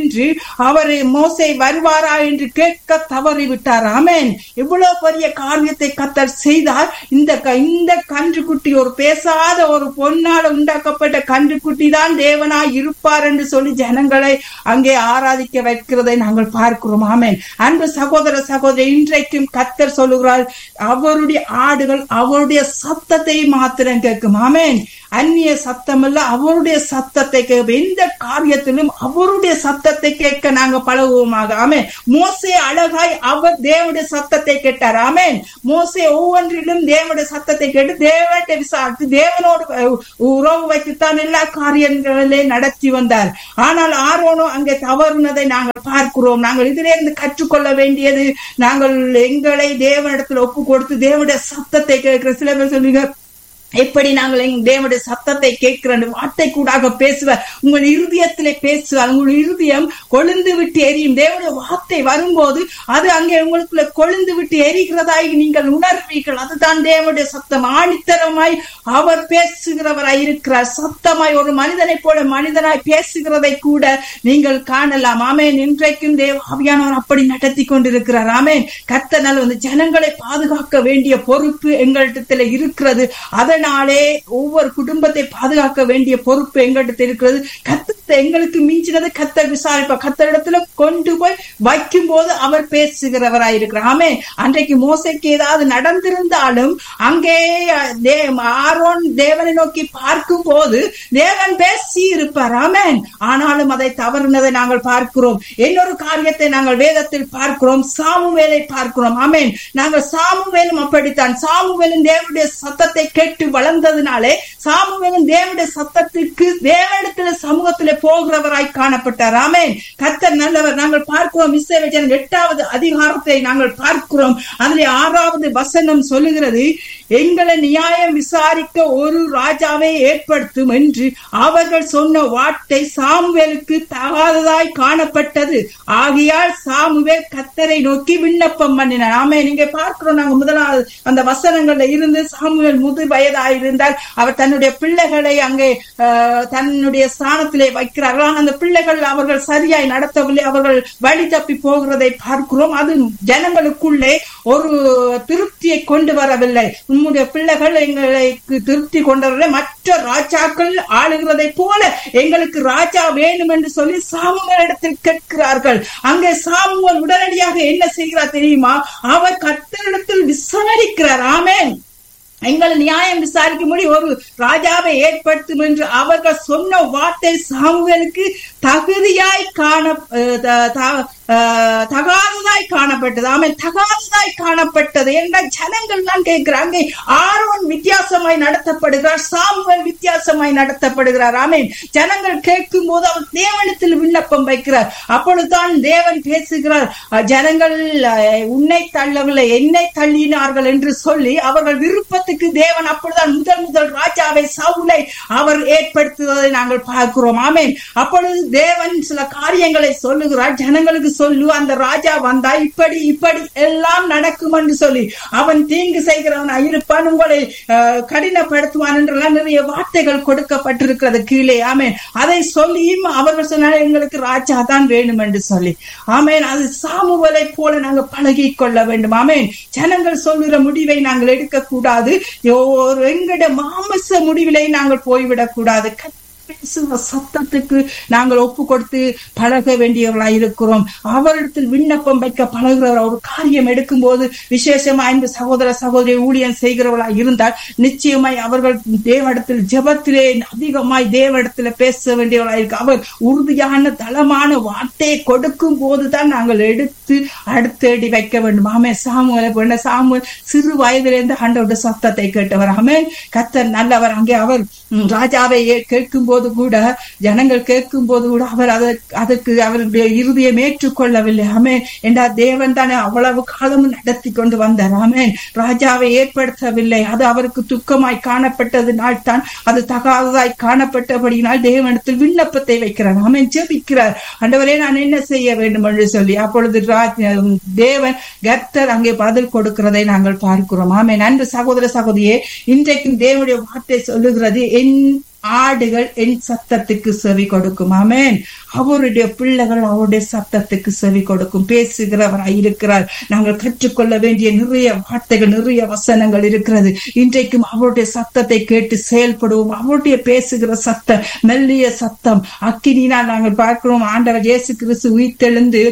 என்று அவரை மோசே வருவாரா என்று கேட்க தவறிவிட்டார். ஆமென். இவ்வளவு பெரிய காரியத்தை கர்த்தர் செய்தார். இந்த இந்த கன்றுக்குட்டி ஒரு பேசாத ஒரு பொன்னால உண்டாக்கப்பட்ட கன்றுக்குட்டி தான் தேவனாய் இருப்பார் என்று சொல்லி ஜனங்களை அங்கே ஆராதிக்க வைக்கிறதை நாங்கள் பார்க்கிறோம். ஆமென். அன்பு சகோதர சகோதரி, இன்றைக்கும் கர்த்தர் சொல்லுகிறார், அவருடைய ஆடுகள் அவருடைய சத்தத்தை மாத்திரம் கேட்கும். ஆமென். அந்நிய சத்தம் அல்ல, அவருடைய சத்தத்தை கேட்கும். எந்த காரியத்திலும் அவருடைய சத்தத்தை கேட்க நாங்க பழகுவோமாக. ஆமென். மோசே அழகாய் அவர் தேவனுடைய சத்தத்தை கேட்டார். ஆமென். மோசே ஒவ்வொன்றிலும் தேவனுடைய சத்தத்தை கேட்டு தேவனை விசாரித்து தேவனோடு உறவு வைத்துத்தான் எல்லா காரியங்களிலே நடத்தி வந்தார். ஆனால் ஆரோனோ அங்கே தவறுனதை நாங்கள் பார்க்கிறோம். நாங்கள் இதிலிருந்து கற்றுக்கொள்ள வேண்டியது, நாங்கள் எங்களை தேவனிடத்தில் ஒப்பு கொடுத்து தேவனுடைய சத்தத்தை கேட்கிற சில பேர் சொல்லுங்க, எப்படி நாங்கள் தேவனுடைய சத்தத்தை கேட்கிற வார்த்தை கூடாக பேசுவார், உங்கள் இருதயத்திலே பேசுவார், உங்கள் இருதயம் கொழுந்து விட்டு எரியும். தேவனுடைய வார்த்தை வரும்போது அது அங்கே உங்களுக்குள்ள கொழுந்து விட்டு எரிகிறதாய் நீங்கள் உணர்வீர்கள். அதுதான் தேவனுடைய சத்தம். ஆணித்தரமாய் அவர் பேசுகிறவராய் இருக்கிறார். சத்தமாய் ஒரு மனிதனை போல மனிதனாய் பேசுகிறதை கூட நீங்கள் காணலாம். ஆமென். இன்றைக்கும் தேவ ஆவியானவர் அப்படி நடத்தி கொண்டிருக்கிறார். ஆமென். கர்த்தர் நல்ல ஜனங்களை பாதுகாக்க வேண்டிய பொறுப்பு எங்களிடத்தில் இருக்கிறது. அதன் நாளே ஒவ்வொரு குடும்பத்தை பாதுகாக்க வேண்டிய பொறுப்பு எங்கிட்ட இருக்கிறது. கர்த்தர் எங்களுக்கு மிஞ்சினது கர்த்தர் விசாரிப்பார். கர்த்தரிடத்துல கொண்டு போய் வைக்கும் போது அவர் பேசுகிறவராய் இருக்கிறார். ஆமே. அன்றைக்கு மோசைக்கு ஏதாவது நடந்திருந்தாலும் அங்கே ஆரோன் தேவனை நோக்கி பார்க்கும் போது தேவன் பேசி இருப்பார். ஆமேன். ஆனாலும் அதை தவறுனதை நாங்கள் பார்க்கிறோம். இன்னொரு காரியத்தை நாங்கள் வேதத்தில் பார்க்கிறோம், சாமுவேலை பார்க்கிறோம். ஆமேன். நாங்கள் சாமுவேலும் அப்படித்தான். சாமுவேலும் தேவனுடைய சத்தத்தை கேட்டு வளர்ந்ததுனாலே சாமுவேலும் தேவனுடைய சத்தத்திற்கு தேவனிடத்துல சமூகத்திலே போகிறவராய் காணப்பட்டார். ஆமென். கர்த்தர் நல்லவர். நாங்கள் பார்க்கிறோம் இஸ்ரவேல் எட்டாவது அதிகாரத்தை நாங்கள் பார்க்கிறோம். அதிலே ஆறாவது வசனம் சொல்லுகிறது, எங்களை நியாயம் விசாரிக்க ஒரு ராஜாவை ஏற்படுத்தும் என்று அவர்கள் சொன்ன வார்த்தை சாமுவேலுக்கு தகாததாய் காணப்பட்டது. ஆகையால் சாமுவேல் கர்த்தரை நோக்கி விண்ணப்பம் பண்ணினார். ஆமே. நீங்க பார்க்கிறோம், நாங்க முதலாவது அந்த வசனங்கள்ல இருந்து சாமுவேல் முது வயதாயிருந்தால் அவர் தன்னுடைய பிள்ளைகளை அங்கே தன்னுடைய ஸ்தானத்திலே வைக்கிறார்கள். ஆனால் அந்த பிள்ளைகள் அவர்கள் சரியாய் நடத்தவில்லை, அவர்கள் வழி தப்பி போகிறதை பார்க்கிறோம். அது ஜனங்களுக்குள்ளே ஒரு திருப்தியை கொண்டு வரவில்லை. உங்களுடைய பிள்ளைகள் எங்களுக்கு திருப்தி கொண்டவர்களே, மற்ற ராஜாக்கள் ஆளுகிறதை போல எங்களுக்கு ராஜா வேணும் என்று சொல்லி சாமுவேலிடத்தில் கேட்கிறார்கள். அங்கே சாமுவேல் உடனடியாக என்ன செய்கிறார் தெரியுமா? அவர் கர்த்தரிடத்தில் விசாரிக்கிறார். ஆமென். எங்களை நியாயம் விசாரிக்க முடியும் ஒரு ராஜாவை ஏற்படுத்தும் என்று அவர்கள் சொன்ன வார்த்தை சாமுவேலுக்கு தகுதியாய் காண தகாததாய் காணப்பட்டது. ஆமென். தகாததாய் காணப்பட்டது என்றால் ஜனங்கள் தான் கேட்கிறாங்க. Aaron வித்தியாசமாய் நடத்தப்படுகிறார், Samuel வித்தியாசமாய் நடத்தப்படுகிறார். ஆமென். ஜனங்கள் கேட்கும் போது அவர் தேவனிடத்தில் விண்ணப்பம் வைக்கிறார். அப்பொழுதுதான் தேவன் பேசுகிறார். ஜனங்கள் உன்னை தள்ளவில்லை என்னை தள்ளினார்கள் என்று சொல்லி அவர்கள் விருப்பத்துக்கு தேவன் அப்பொழுதுதான் முதல் முதல் ராஜாவை சவுலை அவர் ஏற்படுத்துவதை நாங்கள் பார்க்கிறோம். ஆமென். அப்பொழுது தேவன் சில காரியங்களை சொல்லுகிறார். ஜனங்களுக்கு சொல்லு, அந்த ராஜா வந்தா இப்படி இப்படி எல்லாம் நடக்கும் என்று சொல்லி அவன் தீங்கு செய்கிறவன் இருப்பான், உங்களை கடினப்படுத்துவான் என்றெல்லாம் நிறைய வார்த்தைகள் கொடுக்கப்பட்டிருக்கிறது கீழே. ஆமென். அதை சொல்லியும் அவர்கள் சொன்னாலும் எங்களுக்கு ராஜா தான் வேணும் என்று சொல்லி. ஆமென். அது சாமுவேலை போல நாங்கள் பழகி கொள்ள வேண்டும். ஆமென். ஜனங்கள் சொல்லுகிற முடிவை நாங்கள் எடுக்க கூடாது. எங்களுடைய மாமச முடிவிலை நாங்கள் போய்விடக் கூடாது. சத்தத்துக்கு நாங்கள் ஒப்பு கொடுத்து பழக வேண்டியவர்களாய் இருக்கிறோம். அவரிடத்தில் விண்ணப்பம் வைக்க பழகுறவர் ஒரு காரியம் எடுக்கும் போது விசேஷமா இந்த சகோதர சகோதரி ஊழியம் செய்கிறவர்களாய் இருந்தால் நிச்சயமாய் அவர்கள் தேவனிடத்தில் ஜெபத்திலே அதிகமாய் தேவனிடத்துல பேச வேண்டியவர்களாய் இருக்கு. அவர் உறுதியான தளமான வார்த்தையை கொடுக்கும் போதுதான் நாங்கள் எடுத்து அடுத்தேடி வைக்க வேண்டும். ஆமே. சாமுவேல் சாமுவேல் சிறு வயதிலிருந்து ஆண்டவருடைய சத்தத்தை கேட்டவர். ஆமே. கர்த்தர் நல்லவர். அங்கே அவர் ராஜாவை கேட்கும் போது கூட ஜனங்கள் கேட்கும் போது கூட அவர் அதற்கு அவருடைய இருதயம் ஏற்றுக்கொள்ளவில்லை. ஆமென். என்றா தேவன் தானே அவ்வளவு காலமும் நடத்தி கொண்டு வந்தார். ஆமென். ராஜாவை ஏற்படுத்தவில்லை. அது அவருக்கு துக்கமாய் காணப்பட்டதுனால் தான், அது தகாததாய் காணப்பட்டபடியினால் தேவனிடத்தில் விண்ணப்பத்தை வைக்கிறார். ஆமென். ஜெபிக்கிறார். ஆண்டவரே நான் என்ன செய்ய வேண்டும் என்று சொல்லி அப்பொழுது தேவன் கர்த்தர் அங்கே பதில் கொடுக்கிறதை நாங்கள் பார்க்கிறோம். ஆமென். அன்பு சகோதர சகோதரியே, இன்றைக்கும் தேவனுடைய வார்த்தை சொல்லுகிறது, என் ஆடுகள் என் சத்தத்துக்கு செவி கொடுக்கும். ஆமென். அவருடைய பிள்ளைகள் அவருடைய சத்தத்துக்கு செவி கொடுக்கும். பேசுகிறவராய் இருக்கிறார். நாங்கள் கற்றுக்கொள்ள வேண்டிய நிறைய வார்த்தைகள், நிறைய வசனங்கள் இருக்கிறது. இன்றைக்கும் அவருடைய சத்தத்தை கேட்டு செயல்படுவோம். அவருடைய பேசுகிற சத்தம் மெல்லிய சத்தம். அக்கினினால் நாங்கள் பார்க்கிறோம் ஆண்டவர் இயேசு கிறிஸ்து உயிர்த்தெழுந்து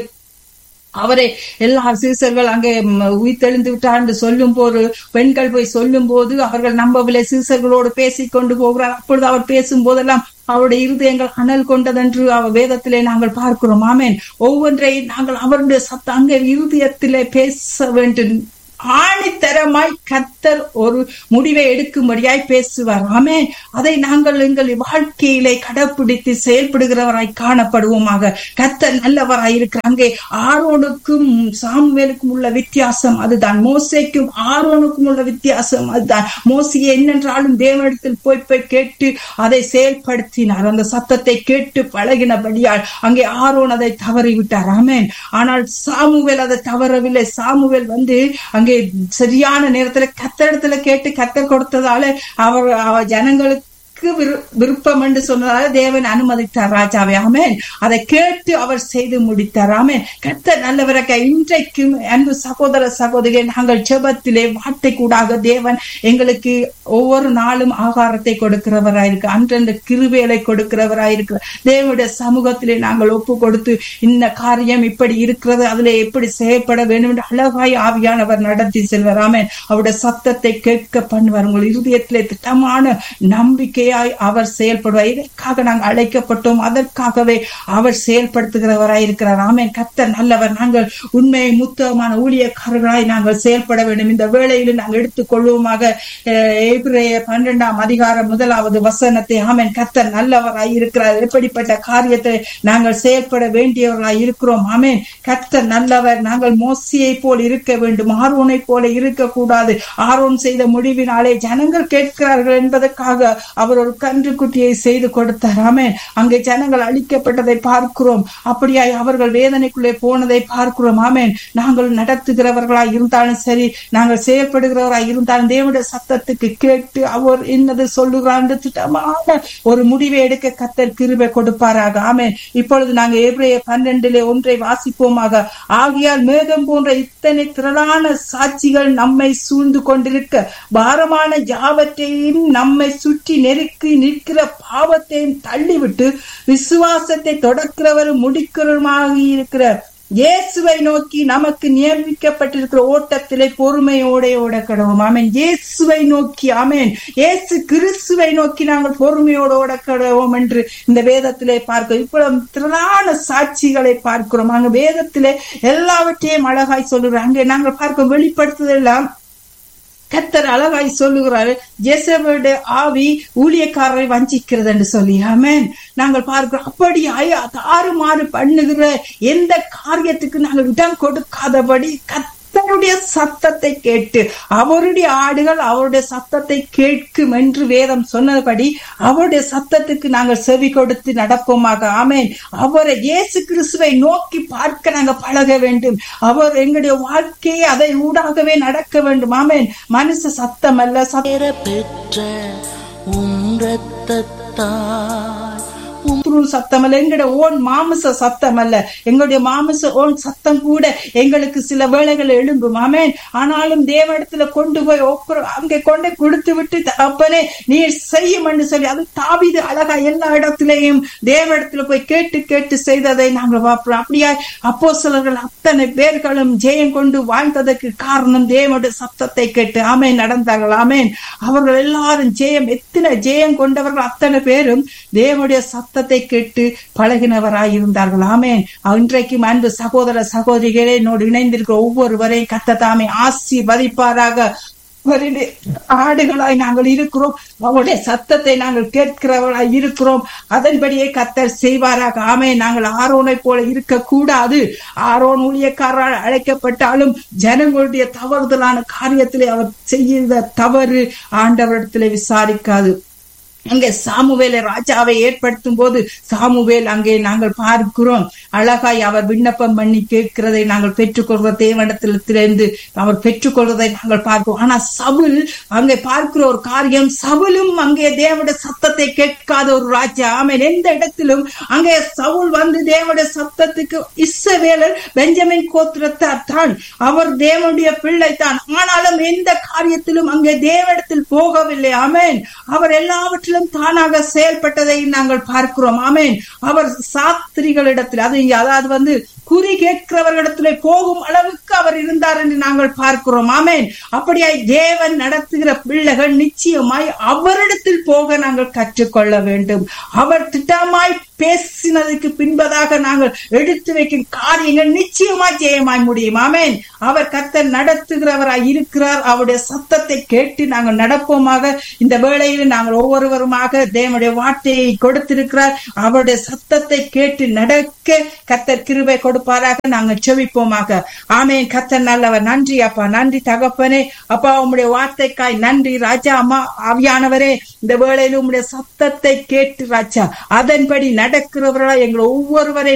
அவரை எல்லா சீசர்கள் அங்கே உயிர்த்தெழுந்து விட்டார் என்று சொல்லும் போது, பெண்கள் போய் சொல்லும் போது அவர்கள் நம்பவில்லை. சீசர்களோடு பேசிக் கொண்டு போகிறார். அப்பொழுது அவர் பேசும் போதெல்லாம் அவருடைய இருதயங்கள் அனல் கொண்டதென்று அவர் வேதத்திலே நாங்கள் பார்க்கிறோம். ஆமென். ஒவ்வொன்றை நாங்கள் அவருடைய சத்தம் அங்கே இருதயத்திலே பேச வேண்டும். ஆணித்தரமாய் கர்த்தர் ஒரு முடிவை எடுக்கும்படியாய் பேசுவார். ஆமென். அதை நாங்கள் எங்கள் வாழ்க்கையிலே கடைப்பிடித்து செயல்படுகிறவராய் காணப்படுவோமாக. கர்த்தர் நல்லவராய் இருக்கிறார். அங்கே ஆரோனுக்கும் சாமுவேலுக்கும் உள்ள வித்தியாசம் அதுதான். மோசேக்கும் ஆரோனுக்கும் உள்ள வித்தியாசம் அதுதான். மோசே என்னென்றாலும் தேவனிடத்தில் போய் போய் கேட்டு அதை செயல்படுத்தினார். அந்த சத்தத்தை கேட்டு பழகினபடியால் அங்கே ஆரோன் அதை தவறிவிட்டார். ஆமென். ஆனால் சாமுவேல் அதை தவறவில்லை. சாமுவேல் வந்து அங்கே சரியான நேரத்துல கர்த்தரிடத்துல கேட்டு கர்த்தர் கொடுத்ததால அவர் ஜனங்களுக்கு விருப்பம் என்று சொன்னதால தேவன் அனுமதித்தார் ராஜாவே. ஆமென். அதை கேட்டு அவர் செய்து முடித்தார். ஆமென். கர்த்தர் நல்லவராக. இன்றைக்கும் அன்பு சகோதர சகோதரியை நாங்கள் ஜெபத்திலே வார்த்தை கூடாக தேவன் எங்களுக்கு ஒவ்வொரு நாளும் ஆகாரத்தை கொடுக்கிறவராயிருக்கு. அன்றந்த கிருபைகளை கொடுக்கிறவராயிருக்கிறார். தேவனுடைய சமூகத்திலே நாங்கள் ஒப்பு கொடுத்து இந்த காரியம் இப்படி இருக்கிறது, அதுல எப்படி செயல்பட வேண்டும் என்று அழகாய் ஆவியானவர் நடத்தி செல்வார். ஆமென். அவருடைய சத்தத்தை கேட்க பண்ணுவார். உங்கள் இருதயத்திலே திட்டமான நம்பிக்கை அவர் செயல்படுவார். இதற்காக நாங்கள் அழைக்கப்பட்டோம். அதற்காகவே அவர் செயல்படுத்துகிறவராய் இருக்கிறார். ஆமென். கர்த்தர் நல்லவர். நாங்கள் உண்மை முத்தமான ஊழியக்காரர்களாய் நாங்கள் செயல்பட வேண்டும். இந்த வேளையில் நாங்கள் எடுத்துக் கொள்வோமாக எபிரேயர் பன்னிரெண்டாம் அதிகாரம் முதலாவது வசனத்தை. ஆமென். கர்த்தர் நல்லவராய் இருக்கிறார். எப்படிப்பட்ட காரியத்தை நாங்கள் செயல்பட வேண்டியவர்களாய் இருக்கிறோம். ஆமென். கர்த்தர் நல்லவர். நாங்கள் மோசேயை போல் இருக்க வேண்டும். ஆரோனை போல இருக்கக்கூடாது. ஆரோன் செய்த முடிவினாலே ஜனங்கள் கேட்கிறார்கள் என்பதற்காக அவர் ஒரு கன்று குட்டியை செய்து கொடுத்தார். ஆமென். அங்கே ஜனங்கள் அழிக்கப்பட்டதை பார்க்கிறோம். அப்படியாய் அவர்கள் வேதனைக்குள்ளே போனதை பார்க்கிறோம். ஆமென். நாங்கள் நடத்துகிறவர்களாய் இருந்தாலும் சரி, நாங்கள் செயல்படுகிறவராய் இருந்தாலும் தேவனுடைய சத்தத்துக்கு கேட்டு அவர் என்னது சொல்லுகிறார் திட்டமான ஒரு முடிவை எடுக்க கர்த்தர் கிருபை கொடுப்பாராக. ஆமென். இப்பொழுது நாங்கள் எபிரேயர் பன்னிரண்டிலே ஒன்றை வாசிப்போமாக. ஆகையால் மேகம் போன்ற இத்தனை திரளான சாட்சிகள் நம்மை சூழ்ந்து கொண்டிருக்க பாரமான யாவற்றையும் நம்மை சுற்றி நெருக்கி நிற்கிற பாவத்தையும் தள்ளிவிட்டு விசுவாசத்தை தொடக்கிறவரும் முடிக்கிறவருமாக இருக்கிற இயேசுவை நோக்கி நமக்கு நியமிக்கப்பட்டிருக்கிற ஓட்டத்திலே பொறுமையோட ஓட கடவோம். ஆமென். இயேசுவை நோக்கி. ஆமென். இயேசு கிறிஸ்துவை நோக்கி நாங்கள் பொறுமையோடு ஓட கடவோம் என்று இந்த வேதத்திலே பார்க்கிறோம். இவ்வளவு திரளான சாட்சிகளை பார்க்கிறோம். அங்க வேதத்திலே எல்லாவற்றையும் அழகாய் சொல்லுகிறோம். அங்கே நாங்கள் பார்க்கிறோம் வெளிப்படுத்துதெல்லாம் கர்த்தர் அழகாய் சொல்லுகிறாரு. ஜெசபேலுடைய ஆவி ஊழியக்காரரை வஞ்சிக்கிறது என்று சொல்லி. ஆமென். நாங்கள் பார்க்கிறோம். அப்படி தாறுமாறு பண்ணுகிற எந்த காரியத்துக்கு நாங்கள் இடம் கொடுக்காதபடி கர்த்தர் கர்த்தருடைய சத்தத்தை கேட்டு அவருடைய ஆடுகள் அவருடைய சத்தத்தை கேட்கும் என்று வேதம் சொன்னபடி அவருடைய சத்தத்துக்கு நாங்கள் செவி கொடுத்து நடப்போமாக. ஆமென். அவரை இயேசு கிறிஸ்துவை நோக்கி பார்க்க நாங்கள் பழக வேண்டும். அவர் எங்களுடைய வாழ்க்கையை அதை ஊடாகவே நடக்க வேண்டும். ஆமென். மனுஷ சத்தம் அல்ல, சத்தம் அல்ல, எங்களுடைய ஓன் மாமிச சத்தம் அல்ல. எங்களுடைய மாமிச ஓன் சத்தம் கூட எங்களுக்கு சில வேளைகள் எழும்பும். ஆமென். ஆனாலும் தேவனிடத்துல கொண்டு போய் அங்கே கொண்டு கொடுத்து விட்டு அப்பனே நீ செய்யும் என்று சொல்லி அது தாவீது அழகா எல்லா இடத்திலேயும் தேவனிடத்துல போய் கேட்டு கேட்டு செய்ததை நாங்கள் பார்க்கிறோம். அப்படியா அப்போஸ்தலர்கள் அத்தனை பேர்களும் ஜெயம் கொண்டு வாழ்ந்ததற்கு காரணம் தேவனுடைய சத்தத்தை கேட்டு ஆமென் நடந்தார்கள். ஆமென். அவர்கள் எல்லாரும் ஜெயம் எத்தனை ஜெயம் கொண்டவர்கள் அத்தனை பேரும் தேவனுடைய சத்தத்தை கேட்டு பழகினவராய் இருந்தார்கள். ஆமென். இன்றைக்கும் அன்பு சகோதர சகோதரிகளே என்னோடு இணைந்திருக்கிற ஒவ்வொருவரையும் கர்த்தர் தாமே ஆசீர்வதிப்பாராக. ஆடுகளாய் நாங்கள் இருக்கிறோம். அவருடைய சத்தத்தை நாங்கள் கேட்கிறவர்களாய் இருக்கிறோம். அதன்படியே கர்த்தர் செய்வாராக. ஆமென். நாங்கள் ஆரோனை போல இருக்க கூடாது. ஆரோன் ஊழியக்காரரால் அழைக்கப்பட்டாலும் ஜனங்களுடைய தவறுதலான காரியத்திலே அவர் செய்த தவறு ஆண்டவரிடத்திலே விசாரிக்காது. அங்கே சாமுவேலை ராஜாவை ஏற்படுத்தும் போது சாமுவேல் அங்கே நாங்கள் பார்க்கிறோம் அழகாய் அவர் விண்ணப்பம் பண்ணி கேட்கிறதை நாங்கள் பெற்றுக்கொள்கிற தேவனிடத்திலிருந்து அவர் பெற்றுக்கொள்வதை நாங்கள் பார்க்கிறோம். ஆனா சவுல் அங்கே பார்க்கிற ஒரு காரியம், சவுலும் அங்கே தேவனுடைய சத்தத்தை கேட்காத ஒரு ராஜா. ஆமென். எந்த இடத்திலும் அங்கே சவுல் வந்து தேவனுடைய சத்தத்துக்கு இஸ்ரவேலர் பெஞ்சமின் கோத்திரத்தார் தான், அவர் தேவனுடைய பிள்ளை தான். ஆனாலும் எந்த காரியத்திலும் அங்கே தேவனிடத்தில் போகவில்லை. ஆமென். அவர் எல்லாவற்றையும் தானாக செயல்பட்டதை நாங்கள் பார்க்கிறோம். ஆமென். அவர் சாஸ்திரிகளிடத்தில் அது அதாவது வந்து குறி கேட்கிறவர்களிடத்திலே போகும் அளவுக்கு அவர் இருந்தார் என்று நாங்கள் பார்க்கிறோம். ஆமென். அப்படியாய் தேவன் நடத்துகிற பிள்ளைகள் நிச்சயமாய் அவரிடத்தில் போக நாங்கள் கற்றுக்கொள்ள வேண்டும். அவர் திட்டமாய் பேசினதுக்கு பின்பதாக நாங்கள் எடுத்து வைக்கும் காரியங்கள் நிச்சயமாய் ஜெயமாய் முடியும். ஆமென். அவர் கர்த்தர் நடத்துகிறவராய் இருக்கிறார். அவருடைய சத்தத்தை கேட்டு நாங்கள் நடப்போமாக. இந்த வேளையில் நாங்கள் ஒவ்வொருவருமாக தேவனுடைய வார்த்தையை கொடுத்திருக்கிறார். அவருடைய சத்தத்தை கேட்டு நடக்க கர்த்தர் கிருபை கொடுப்பாராக. நாங்கள் செபிப்போமாக. ஆமென். கர்த்தர் நல்லவர். நன்றி அப்பா, நன்றி தகப்பனே. அப்பா உம்முடைய வார்த்தைக்காய் நன்றி ராஜா. அம்மா ஆவியானவரே, இந்த வேளையில் உம்முடைய சத்தத்தை கேட்டு ராஜா அதன்படி நடக்கிறவர்களா எங்களை ஒவ்வொருவரை